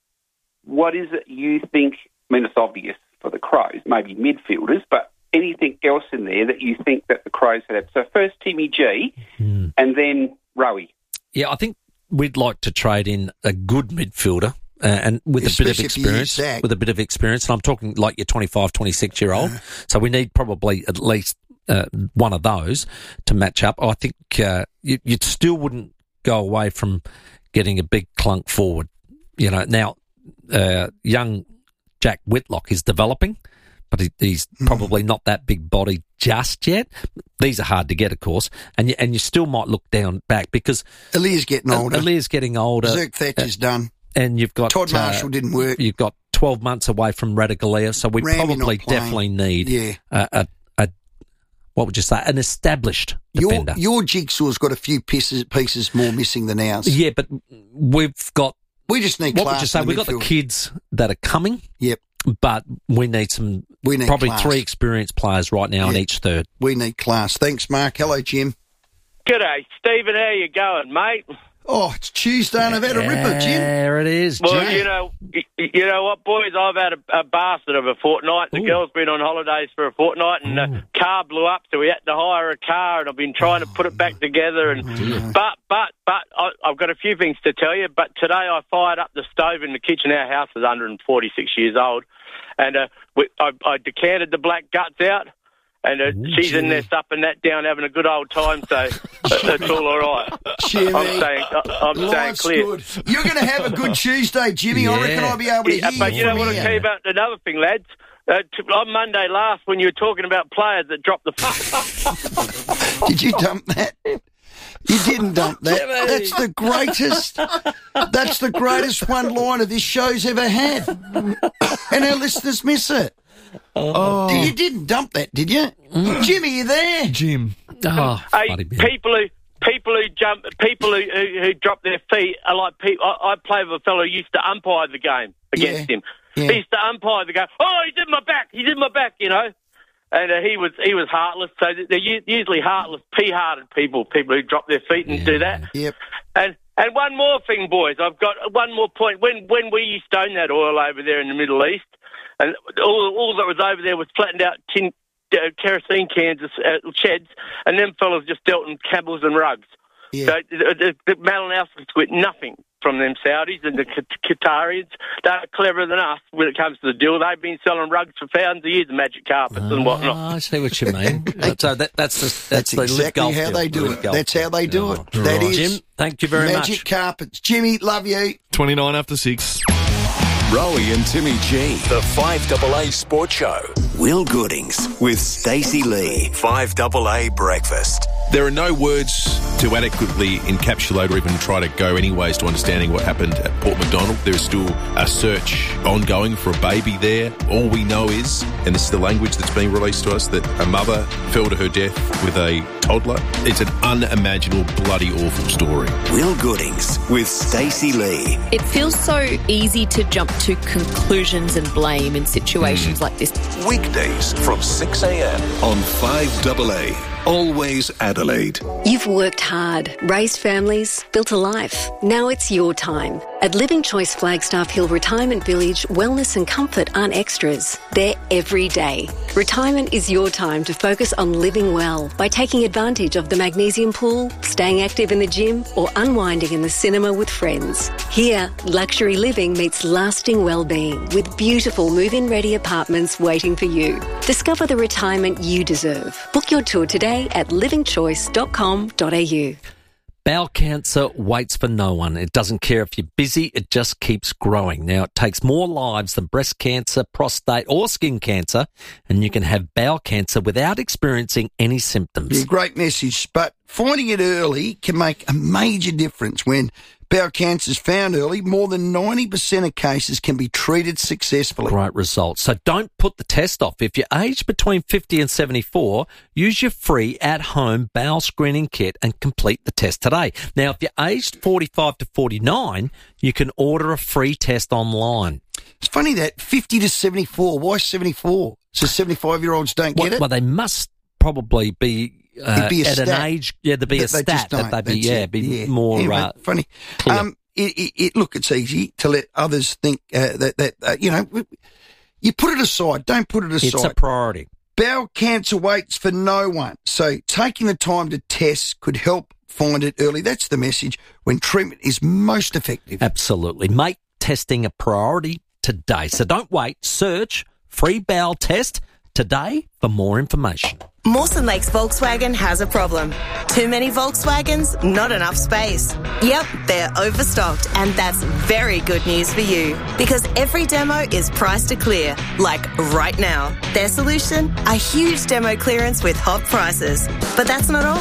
what is it you think? I mean, it's obvious for the Crows, maybe midfielders, but anything else in there that you think that the Crows would have? So first Timmy G, Mm. and then Rowie. Yeah, I think we'd like to trade in a good midfielder. Uh, and with Especially a bit of if you use experience, Zach. with a bit of experience, and I'm talking like your twenty-five, twenty-six year old. So we need probably at least uh, one of those to match up. I think uh, you, you still wouldn't go away from getting a big clunk forward. You know, now uh, young Jack Whitlock is developing, but he, he's Mm. probably not that big body just yet. These are hard to get, of course, and you, and you still might look down back because Alia's getting older. Alia's getting older. Zerk Thatcher's done. And you've got Todd Marshall uh, didn't work. You've got twelve months away from Radigalea, so we Ramsey probably not playing. definitely need Yeah. a, a, a, what would you say, an established Your, defender. your jigsaw's got a few pieces, pieces more missing than ours. Yeah, but we've got... We just need What class would you say? in the We've got the midfield. kids that are coming. Yep. But we need some, We need probably class. three experienced players right now in Yeah. each third. We need class. Thanks, Mark. Hello, Jim. G'day, Stephen. How you going, mate? Oh, it's Tuesday and I've had a ripper, Jim. There it is, Well, Jay. you know, y- you know what, boys? I've had a, a bastard of a fortnight. The Ooh. girl's been on holidays for a fortnight, and the car blew up, so we had to hire a car. And I've been trying to put it back together. And but, but, but, I, I've got a few things to tell you. But today I fired up the stove in the kitchen. Our house is one hundred forty-six years old, and uh, we, I, I decanted the black guts out. And uh, she's in there supping that down, having a good old time, so that's all all right. Jimmy, I'm saying, I'm saying life's clear. good. You're going to have a good Tuesday, Jimmy. I reckon I'll be able to hear Yeah, but you know from what I'll here. tell you about another thing, lads? Uh, t- on Monday last, when you were talking about players that dropped the... Did you dump that? You didn't dump that. Jimmy. That's the greatest. That's the greatest one liner this show's ever had, and our listeners miss it. Oh, you didn't dump that, did you, Jimmy? You there, Jim? Oh, hey, people who people who jump, people who, who, who drop their feet are like people. I, I play with a fellow who used to umpire the game against Yeah, him. yeah. He used to umpire the game. Oh, he did my back. He did my back. You know. And uh, he was he was heartless. So they're u- usually heartless, pea-hearted people, people who drop their feet and do that. Yep. And and one more thing, boys. I've got one more point. When when we used to own that oil over there in the Middle East, and all all that was over there was flattened out tin uh, kerosene cans, uh, sheds, and them fellas just dealt in camels and rugs. Yeah. So the, the, the Malinowskis quit nothing from them Saudis and the Qatarians. They're cleverer than us when it comes to the deal. They've been selling rugs for thousands of years, and magic carpets and whatnot. Oh, I see what you mean. so that, that's the, that's, That's the exactly Live Golf how deal. they do Live it. Golf That's how they do deal. it. That is Jim, thank you very magic much. carpets. Jimmy, love you. twenty-nine after six. Rowie and Timmy G. The five A A Sports Show. Will Goodings with Stacey Lee. five A A Breakfast. There are no words to adequately encapsulate or even try to go anyways to understanding what happened at Port Macdonald. There is still a search ongoing for a baby there. All we know is, and this is the language that's being released to us, that a mother fell to her death with a toddler. It's an unimaginable, bloody awful story. Will Goodings with Stacey Lee. It feels so easy to jump to conclusions and blame in situations like this. Weekdays from six a.m. on five A A. Always Adelaide. You've worked hard, raised families, built a life. Now it's your time. At Living Choice Flagstaff Hill Retirement Village, wellness and comfort aren't extras. They're every day. Retirement is your time to focus on living well by taking advantage of the magnesium pool, staying active in the gym, or unwinding in the cinema with friends. Here, luxury living meets lasting well-being with beautiful move-in ready apartments waiting for you. Discover the retirement you deserve. Book your tour today at living choice dot com dot a u. Bowel cancer waits for no one. It doesn't care if you're busy, it just keeps growing. Now, it takes more lives than breast cancer, prostate or skin cancer, and you can have bowel cancer without experiencing any symptoms. Yeah, great message. But finding it early can make a major difference. When bowel cancer is found early, more than ninety percent of cases can be treated successfully. Great results. So don't put the test off. If you're aged between fifty and seventy-four, use your free at-home bowel screening kit and complete the test today. Now, if you're aged forty-five to forty-nine, you can order a free test online. It's funny that fifty to seventy-four. Why seventy-four? So seventy-five-year-olds don't Well, get it? well, they must probably be, uh, It'd be a at stat. an age, yeah, there'd be a That they just stat that don't. they'd be, That's yeah, it. be Yeah. more Anyway, uh, funny. clear. Um, it, it, it, look, it's easy to let others think uh, that, that uh, you know, you put it aside. Don't put it aside. It's a priority. Bowel cancer waits for no one. So taking the time to test could help find it early. That's the message when treatment is most effective. Absolutely. Make testing a priority today. So don't wait. Search free bowel test today for more information. Mawson Lakes Volkswagen has a problem. Too many Volkswagens, not enough space. Yep, they're overstocked, and that's very good news for you because every demo is priced to clear, like right now. Their solution? A huge demo clearance with hot prices. But that's not all.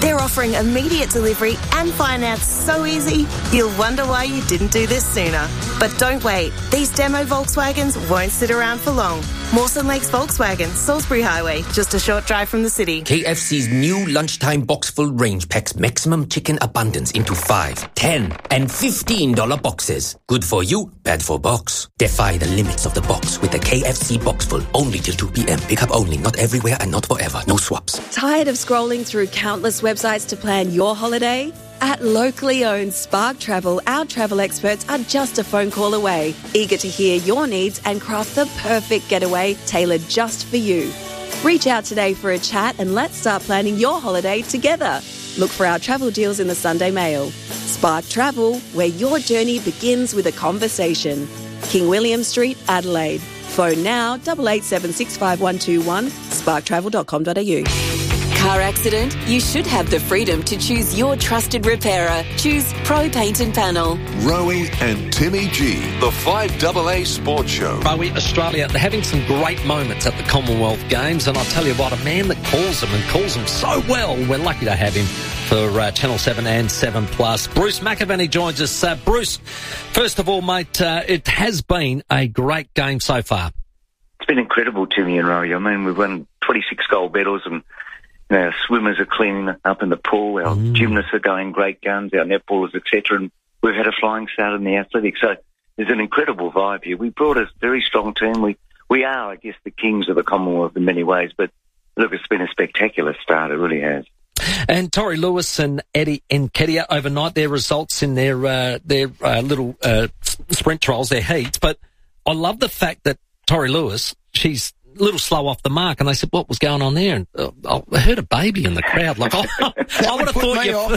They're offering immediate delivery and finance so easy, you'll wonder why you didn't do this sooner. But don't wait. These demo Volkswagens won't sit around for long. Mawson Lakes Volkswagen, Salisbury Highway, just a short drive from the city. K F C's new lunchtime box full range packs maximum chicken abundance into five, ten, and fifteen dollar boxes. Good for you, bad for box. Defy the limits of the box with the K F C box full. Only till two p.m. Pick up only, not everywhere and not forever. No swaps. Tired of scrolling through countless websites to plan your holiday? At locally owned Spark Travel, our travel experts are just a phone call away, eager to hear your needs and craft the perfect getaway tailored just for you. Reach out today for a chat and let's start planning your holiday together. Look for our travel deals in the Sunday Mail. Spark Travel, where your journey begins with a conversation. King William Street, Adelaide. Phone now, eight eight seven six five one two one, spark travel dot com dot a u. Car accident? You should have the freedom to choose your trusted repairer. Choose Pro Paint and Panel. Rowie and Timmy G, the five double A Sports Show. Rowie, Australia, they're having some great moments at the Commonwealth Games, and I'll tell you what, a man that calls them and calls them so well, we're lucky to have him for uh, Channel seven and seven plus. Bruce McAvaney joins us. Uh, Bruce, first of all, mate, uh, it has been a great game so far. It's been incredible, Timmy and Rowie. I mean, we've won twenty-six gold medals, and our swimmers are cleaning up in the pool. Our mm. gymnasts are going great guns, our netballers, et cetera. And we've had a flying start in the athletics. So there's an incredible vibe here. We brought a very strong team. We we are, I guess, the kings of the Commonwealth in many ways. But look, it's been a spectacular start. It really has. And Tori Lewis and Eddie Nketiah overnight, their results in their uh, their uh, little uh, sprint trials, their heats. But I love the fact that Tori Lewis, she's a little slow off the mark, and they said, what was going on there? And uh, I heard a baby in the crowd. Like, I, I would have thought your,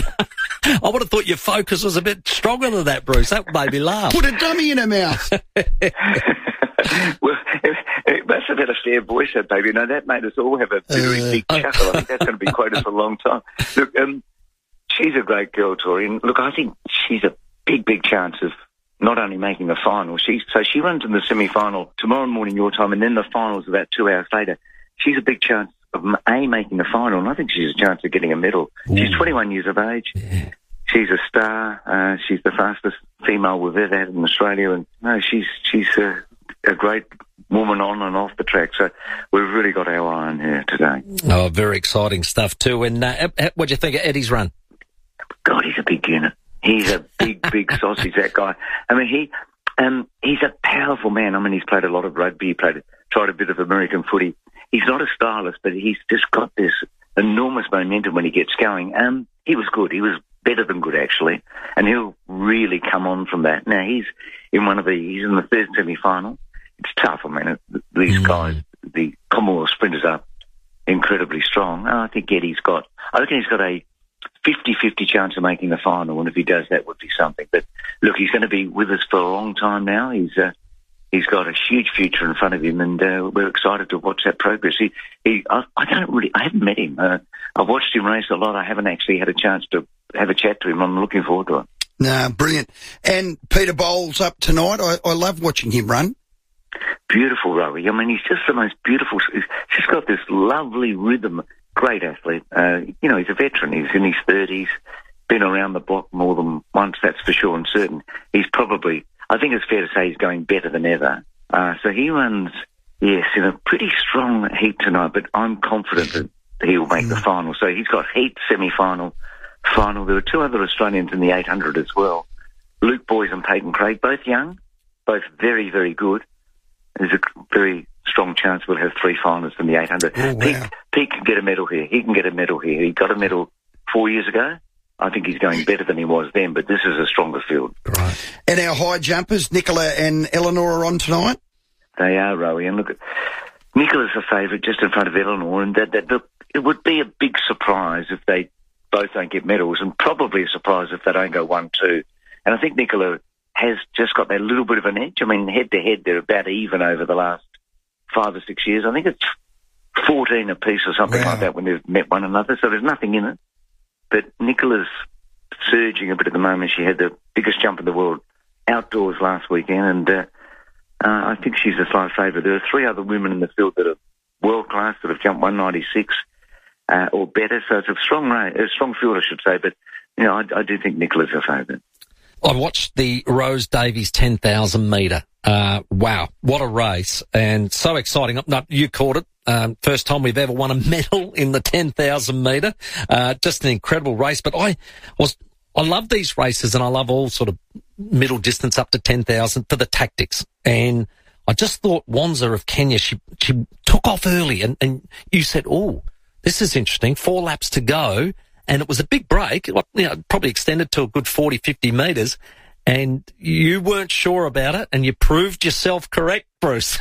I would have thought your focus was a bit stronger than that, Bruce. That made me laugh. Put a dummy in her mouth. Well, it, it must have had a fair voice, that baby. No, that made us all have a very uh, big chuckle. I think that's going to be quoted for a long time. Look, um, she's a great girl, Tori, and look, I think she's a big, big chance of not only making the final. She's, so she runs in the semi-final tomorrow morning your time, and then the final's about two hours later. She's a big chance of, A, making the final, and I think she's a chance of getting a medal. Ooh. She's twenty-one years of age. Yeah. She's a star. Uh, she's the fastest female we've ever had in Australia, and no, she's she's a, a great woman on and off the track. So we've really got our eye on her today. Oh, very exciting stuff too. And uh, what do you think of Eddie's run? God, he's a big unit. He's a big, big sausage, that guy. I mean, he, um, he's a powerful man. I mean, he's played a lot of rugby. He played, tried a bit of American footy. He's not a stylist, but he's just got this enormous momentum when he gets going. Um, he was good. He was better than good, actually. And he'll really come on from that. Now, he's in one of the, he's in the third semi-final. It's tough. I mean, these mm. guys, the Commonwealth sprinters are incredibly strong. I think Eddie's got, I reckon he's got a fifty-fifty chance of making the final, and if he does, that would be something. But look, he's going to be with us for a long time now. He's uh, he's got a huge future in front of him, and uh, we're excited to watch that progress. He, he, I, I don't really, I haven't met him. Uh, I've watched him race a lot. I haven't actually had a chance to have a chat to him. I'm looking forward to it. Nah, brilliant. And Peter Bowles up tonight. I, I love watching him run. Beautiful, Rowie. I mean, he's just the most beautiful. He's just got this lovely rhythm. Great athlete. Uh, you know, he's a veteran. He's in his thirties, been around the block more than once, that's for sure and certain. He's probably, I think it's fair to say he's going better than ever. Uh, so he runs, yes, in a pretty strong heat tonight, but I'm confident that he'll make the final. So he's got heat, semi-final, final. There are two other Australians in the eight hundred as well. Luke Boys and Peyton Craig, both young, both very, very good. There's a very strong chance we'll have three finalists in the eight hundred. Oh, wow. Pete, Pete can get a medal here. He can get a medal here. He got a medal four years ago. I think he's going better than he was then, but this is a stronger field. Right. And our high jumpers, Nicola and Eleanor, are on tonight? They are, Rowie. And look, Nicola's a favourite just in front of Eleanor, and that, that look, it would be a big surprise if they both don't get medals, and probably a surprise if they don't go one two. And I think Nicola has just got that little bit of an edge. I mean, head-to-head, they're about even over the last five or six years. I think it's fourteen apiece or something wow. like that when they've met one another, so there's nothing in it. But Nicola's surging a bit at the moment. She had the biggest jump in the world outdoors last weekend, and uh, uh, I think she's a slight favourite. There are three other women in the field that are world-class that have jumped one ninety-six. uh, or better. So it's a strong race, a strong field, I should say. But you know, I, I do think Nicola's a favourite. I watched the Rose Davies ten thousand metre. Uh, wow, what a race, and so exciting. No, you caught it. Um, first time we've ever won a medal in the ten thousand metre. Uh, just an incredible race. But I was, I love these races, and I love all sort of middle distance up to ten thousand for the tactics. And I just thought Wanza of Kenya, she, she took off early, and, and you said, oh, this is interesting. Four laps to go. And it was a big break, you know, probably extended to a good forty, fifty metres, and you weren't sure about it, and you proved yourself correct, Bruce.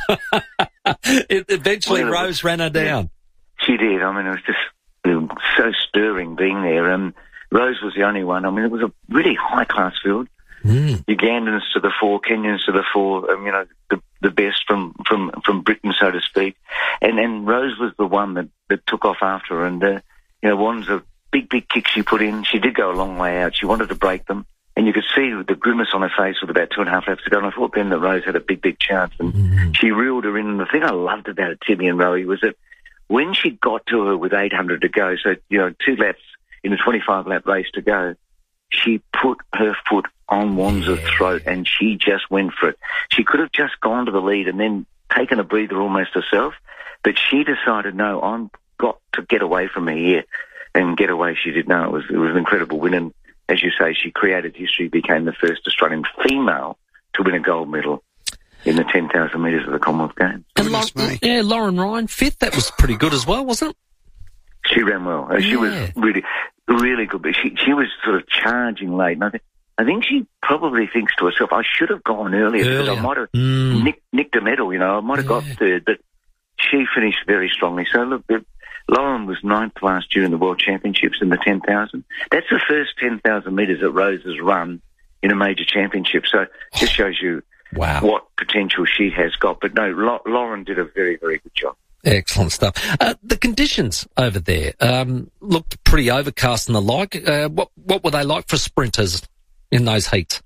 it eventually, well, Rose was, ran her down. Yeah, she did. I mean, it was just it was so stirring being there. And Rose was the only one. I mean, it was a really high-class field. Mm. Ugandans to the fore, Kenyans to the fore, um, you know, the, the best from, from, from Britain, so to speak. And then Rose was the one that, that took off after her, and, uh, you know, one's a big, big kick she put in. She did go a long way out. She wanted to break them. And you could see the grimace on her face with about two and a half laps to go. And I thought then that Rose had a big, big chance. And mm-hmm. she reeled her in. And the thing I loved about it, Timmy and Rowie, was that when she got to her with eight hundred to go, so, you know, two laps in a twenty-five lap race to go, she put her foot on Wanza's yeah. throat and she just went for it. She could have just gone to the lead and then taken a breather almost herself. But she decided, no, I've got to get away from her here. And get away, she did know. It was, it was an incredible win. And as you say, she created history, became the first Australian female to win a gold medal in the ten thousand metres of the Commonwealth Games. And Lauren, yeah, Lauren Ryan, fifth. That was pretty good as well, wasn't it? She ran well. She yeah. was really, really good. But she, she was sort of charging late. And I think, I think she probably thinks to herself, I should have gone earlier, earlier. because I might have mm. nicked, nicked a medal, you know. I might have yeah. got third. But she finished very strongly. So, look, the, Lauren was ninth last year in the World Championships in the ten thousand. That's the first ten thousand metres that Rose has run in a major championship. So it just shows you wow. what potential she has got. But no, La- Lauren did a very, very good job. Excellent stuff. Uh, the conditions over there um, looked pretty overcast and the like. Uh, what, what were they like for sprinters in those heats?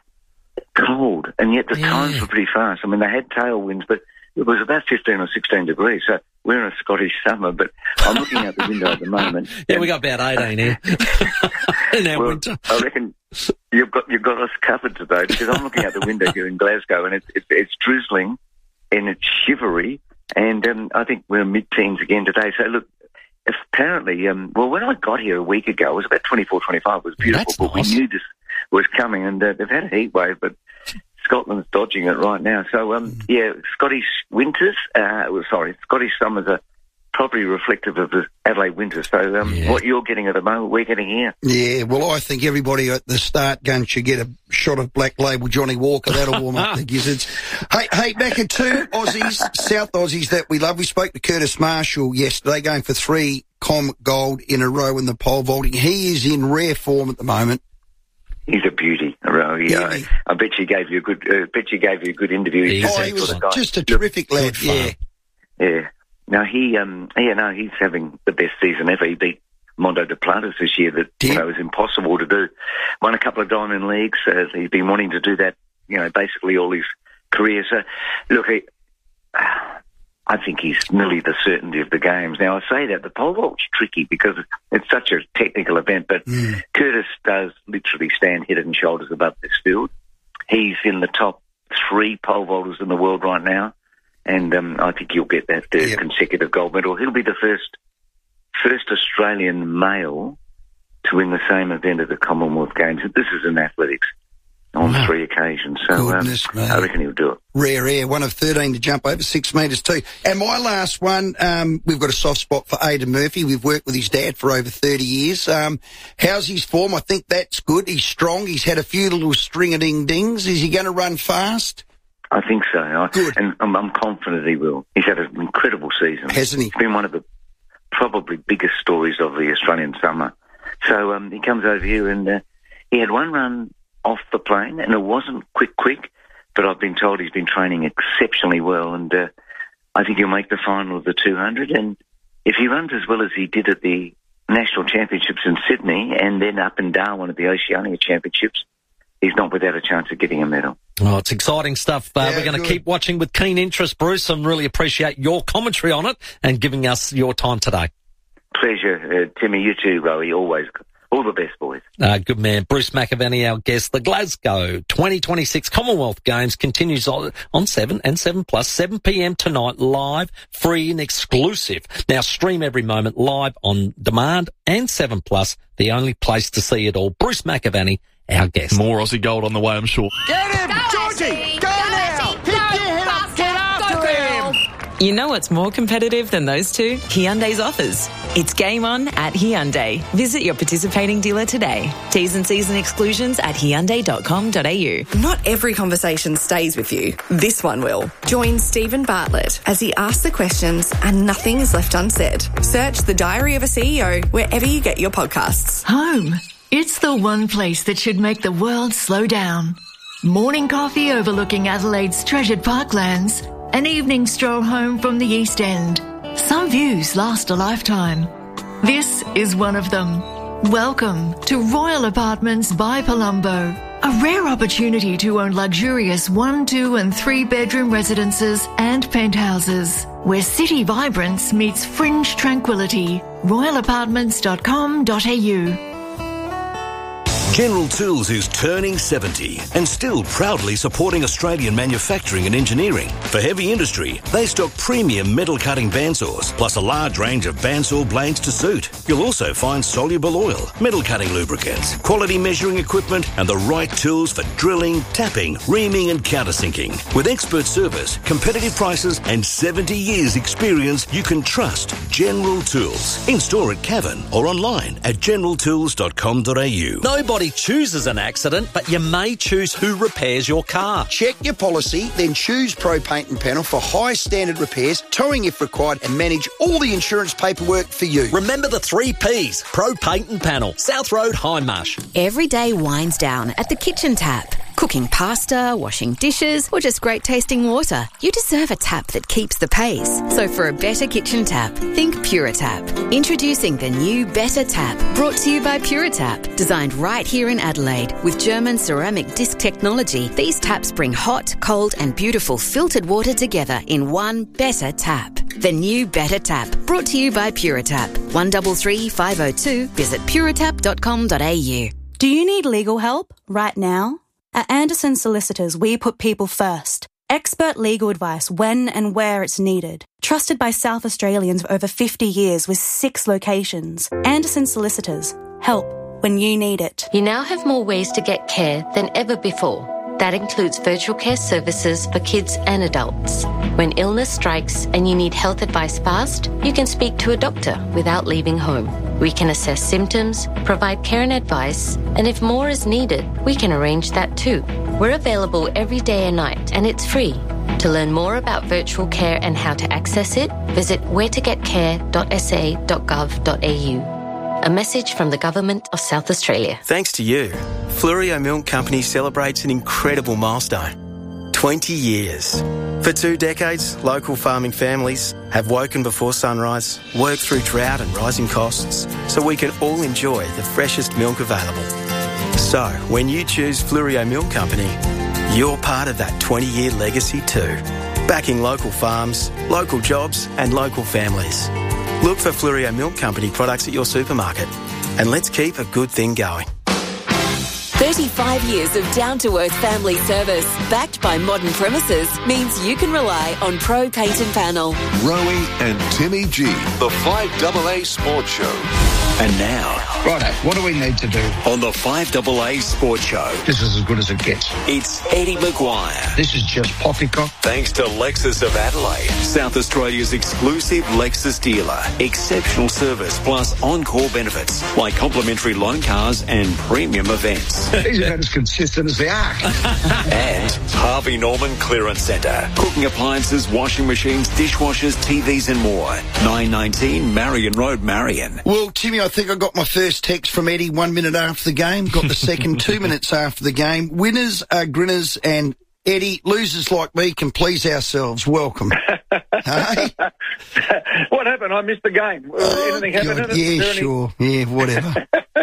Cold, and yet the yeah. times were pretty fast. I mean, they had tailwinds, but it was about fifteen or sixteen degrees, so we're in a Scottish summer, but I'm looking out the window at the moment. Yeah, we got about eighteen here in our well, winter. I reckon you've got you've got us covered today, because I'm looking out the window here in Glasgow, and it's it's, it's drizzling and it's shivery, and um, I think we're mid-teens again today. So look, apparently, um, well, when I got here a week ago, it was about twenty-four, twenty-five. It was beautiful, That's but nice. we knew this was coming, and uh, they've had a heat wave, but Scotland's dodging it right now. So, um, mm. yeah, Scottish winters, uh, well, sorry, Scottish summers are probably reflective of the Adelaide winters. So, um, yeah. what you're getting at the moment, we're getting here. Yeah, well, I think everybody at the start gun should get a shot of Black Label Johnny Walker. That'll warm up the gizzards. Hey, hey, back at two Aussies, South Aussies that we love. We spoke to Curtis Marshall yesterday, going for three Com Gold in a row in the pole vaulting. He is in rare form at the moment. He's a beauty, Rowie. Yeah, I, I bet you gave you a good. Uh, bet you gave you a good interview. He's oh, he was just a terrific lad. Yeah, yeah. No, he. Um, yeah, no, he's having the best season ever. He beat Mondo de Plantas this year. That you know was impossible to do. Won a couple of Diamond Leagues. Uh, he's been wanting to do that. You know, basically all his career. So, look, he, uh, I think he's nearly the certainty of the games. Now, I say that the pole vault's tricky because it's such a technical event, but mm. Curtis does literally stand head and shoulders above this field. He's in the top three pole vaulters in the world right now, and um, I think he'll get that third yep. consecutive gold medal. He'll be the first first Australian male to win the same event at the Commonwealth Games. This is in athletics. On wow. three occasions. So um, I reckon he'll do it. Rare air, one of thirteen to jump over six metres too. And my last one, um, we've got a soft spot for Aidan Murphy. We've worked with his dad for over thirty years. Um, how's his form? I think that's good. He's strong. He's had a few little string-a-ding-dings. Is he going to run fast? I think so. I, good. And I'm, I'm confident he will. He's had an incredible season. Hasn't he? It's been one of the probably biggest stories of the Australian summer. So um, he comes over here and uh, he had one run off the plane, and it wasn't quick, quick, but I've been told he's been training exceptionally well, and uh, I think he'll make the final of the two hundred, and if he runs as well as he did at the National Championships in Sydney, and then up in Darwin at the Oceania Championships, he's not without a chance of getting a medal. Oh, it's exciting stuff. Uh, yeah, we're going to keep watching with keen interest, Bruce, and really appreciate your commentary on it and giving us your time today. Pleasure, uh, Timmy. You too, Rowie. Always. All the best, boys. Uh, good man. Bruce McAvaney, our guest. The Glasgow twenty twenty-six Commonwealth Games continues on, on seven and seven plus, seven p.m. tonight, live, free and exclusive. Now stream every moment live on demand and seven plus, the only place to see it all. Bruce McAvaney, our guest. More Aussie gold on the way, I'm sure. Get him, Georgie! Go, now! Hit your head up, get after him! You know what's more competitive than those two? Hyundai's offers. It's game on at Hyundai. Visit your participating dealer today. T's and C's and exclusions at hyundai dot com dot a u. Not every conversation stays with you. This one will. Join Stephen Bartlett as he asks the questions and nothing is left unsaid. Search The Diary of a C E O wherever you get your podcasts. Home. It's the one place that should make the world slow down. Morning coffee overlooking Adelaide's treasured parklands. An evening stroll home from the East End. Some views last a lifetime. This is one of them. Welcome to Royal Apartments by Palumbo. A rare opportunity to own luxurious one, two and three bedroom residences and penthouses. Where city vibrance meets fringe tranquility. royal apartments dot com dot a u. General Tools is turning seventy and still proudly supporting Australian manufacturing and engineering. For heavy industry, they stock premium metal cutting bandsaws, plus a large range of bandsaw blades to suit. You'll also find soluble oil, metal cutting lubricants, quality measuring equipment, and the right tools for drilling, tapping, reaming, and countersinking. With expert service, competitive prices, and seventy years experience, you can trust General Tools. In store at Cavan or online at general tools dot com dot a u. Nobody chooses an accident, but you may choose who repairs your car. Check your policy, then choose Pro Paint and Panel for high standard repairs, towing if required, and manage all the insurance paperwork for you. Remember the three P's. Pro Paint and Panel. South Road, Hindmarsh. Every day winds down at the kitchen tap. Cooking pasta, washing dishes, or just great tasting water. You deserve a tap that keeps the pace. So for a better kitchen tap, think Puritap. Introducing the new Better Tap, brought to you by Puritap. Designed right here in Adelaide. With German ceramic disc technology, these taps bring hot, cold and beautiful filtered water together in one Better Tap. The new Better Tap, brought to you by Puritap. one three three five oh two. Visit puritap dot com dot a u. Do you need legal help right now? At Anderson Solicitors, we put people first. Expert legal advice when and where it's needed. Trusted by South Australians for over fifty years with six locations. Anderson Solicitors. Help when you need it. You now have more ways to get care than ever before. That includes virtual care services for kids and adults. When illness strikes and you need health advice fast, you can speak to a doctor without leaving home. We can assess symptoms, provide care and advice, and if more is needed, we can arrange that too. We're available every day and night, and it's free. To learn more about virtual care and how to access it, visit where to get care dot s a dot gov dot a u. A message from the Government of South Australia. Thanks to you, Fluorio Milk Company celebrates an incredible milestone. twenty years. For two decades, local farming families have woken before sunrise, worked through drought and rising costs, so we can all enjoy the freshest milk available. So, when you choose Fluorio Milk Company, you're part of that twenty-year legacy too. Backing local farms, local jobs and local families. Look for Fluorio Milk Company products at your supermarket, and let's keep a good thing going. thirty-five years of down-to-earth family service, backed by modern premises, means you can rely on Pro Paint and Panel. Rowie and Timmy G, the five A A Sports Show. And now, righto, what do we need to do? On the five A A Sports Show, This is as good as it gets. it's Eddie Maguire. This is just poppycock. Thanks to Lexus of Adelaide, South Australia's exclusive Lexus dealer. Exceptional service plus encore benefits like complimentary loan cars and premium events. These are about as consistent as the ark. And Harvey Norman Clearance Centre. Cooking appliances, washing machines, dishwashers, T Vs and more. nine nineteen Marion Road, Marion. Well, Timmy, I think I got my first text from Eddie one minute after the game. Got the second two minutes after the game. Winners are grinners, and Eddie, losers like me can please ourselves. Welcome. Hey? What happened? I missed the game. Oh, Anything happened God, in it? yeah, Any... sure. Yeah, whatever.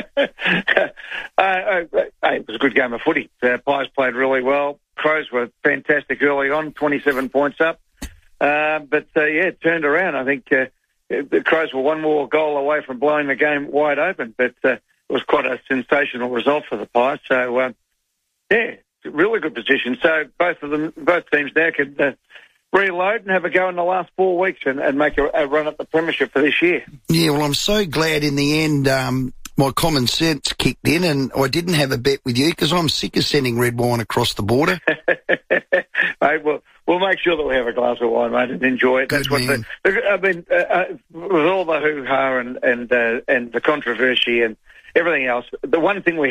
uh, uh, hey, it was a good game of footy. Uh, Pies played really well. Crows were fantastic early on, twenty-seven points up. Uh, but, uh, yeah, it turned around. I think uh, the Crows were one more goal away from blowing the game wide open, but uh, it was quite a sensational result for the Pies. So, uh, yeah, really good position. So both of them, both teams now could uh, reload and have a go in the last four weeks and, and make a, a run at the premiership for this year. Yeah, well, I'm so glad in the end um, my common sense kicked in and I didn't have a bet with you because I'm sick of sending red wine across the border. Mate, we'll, we'll make sure that we have a glass of wine, mate, and enjoy it. That's Good what the, I mean, uh, uh, with all the hoo-ha and, and, uh, and the controversy and everything else, the one thing we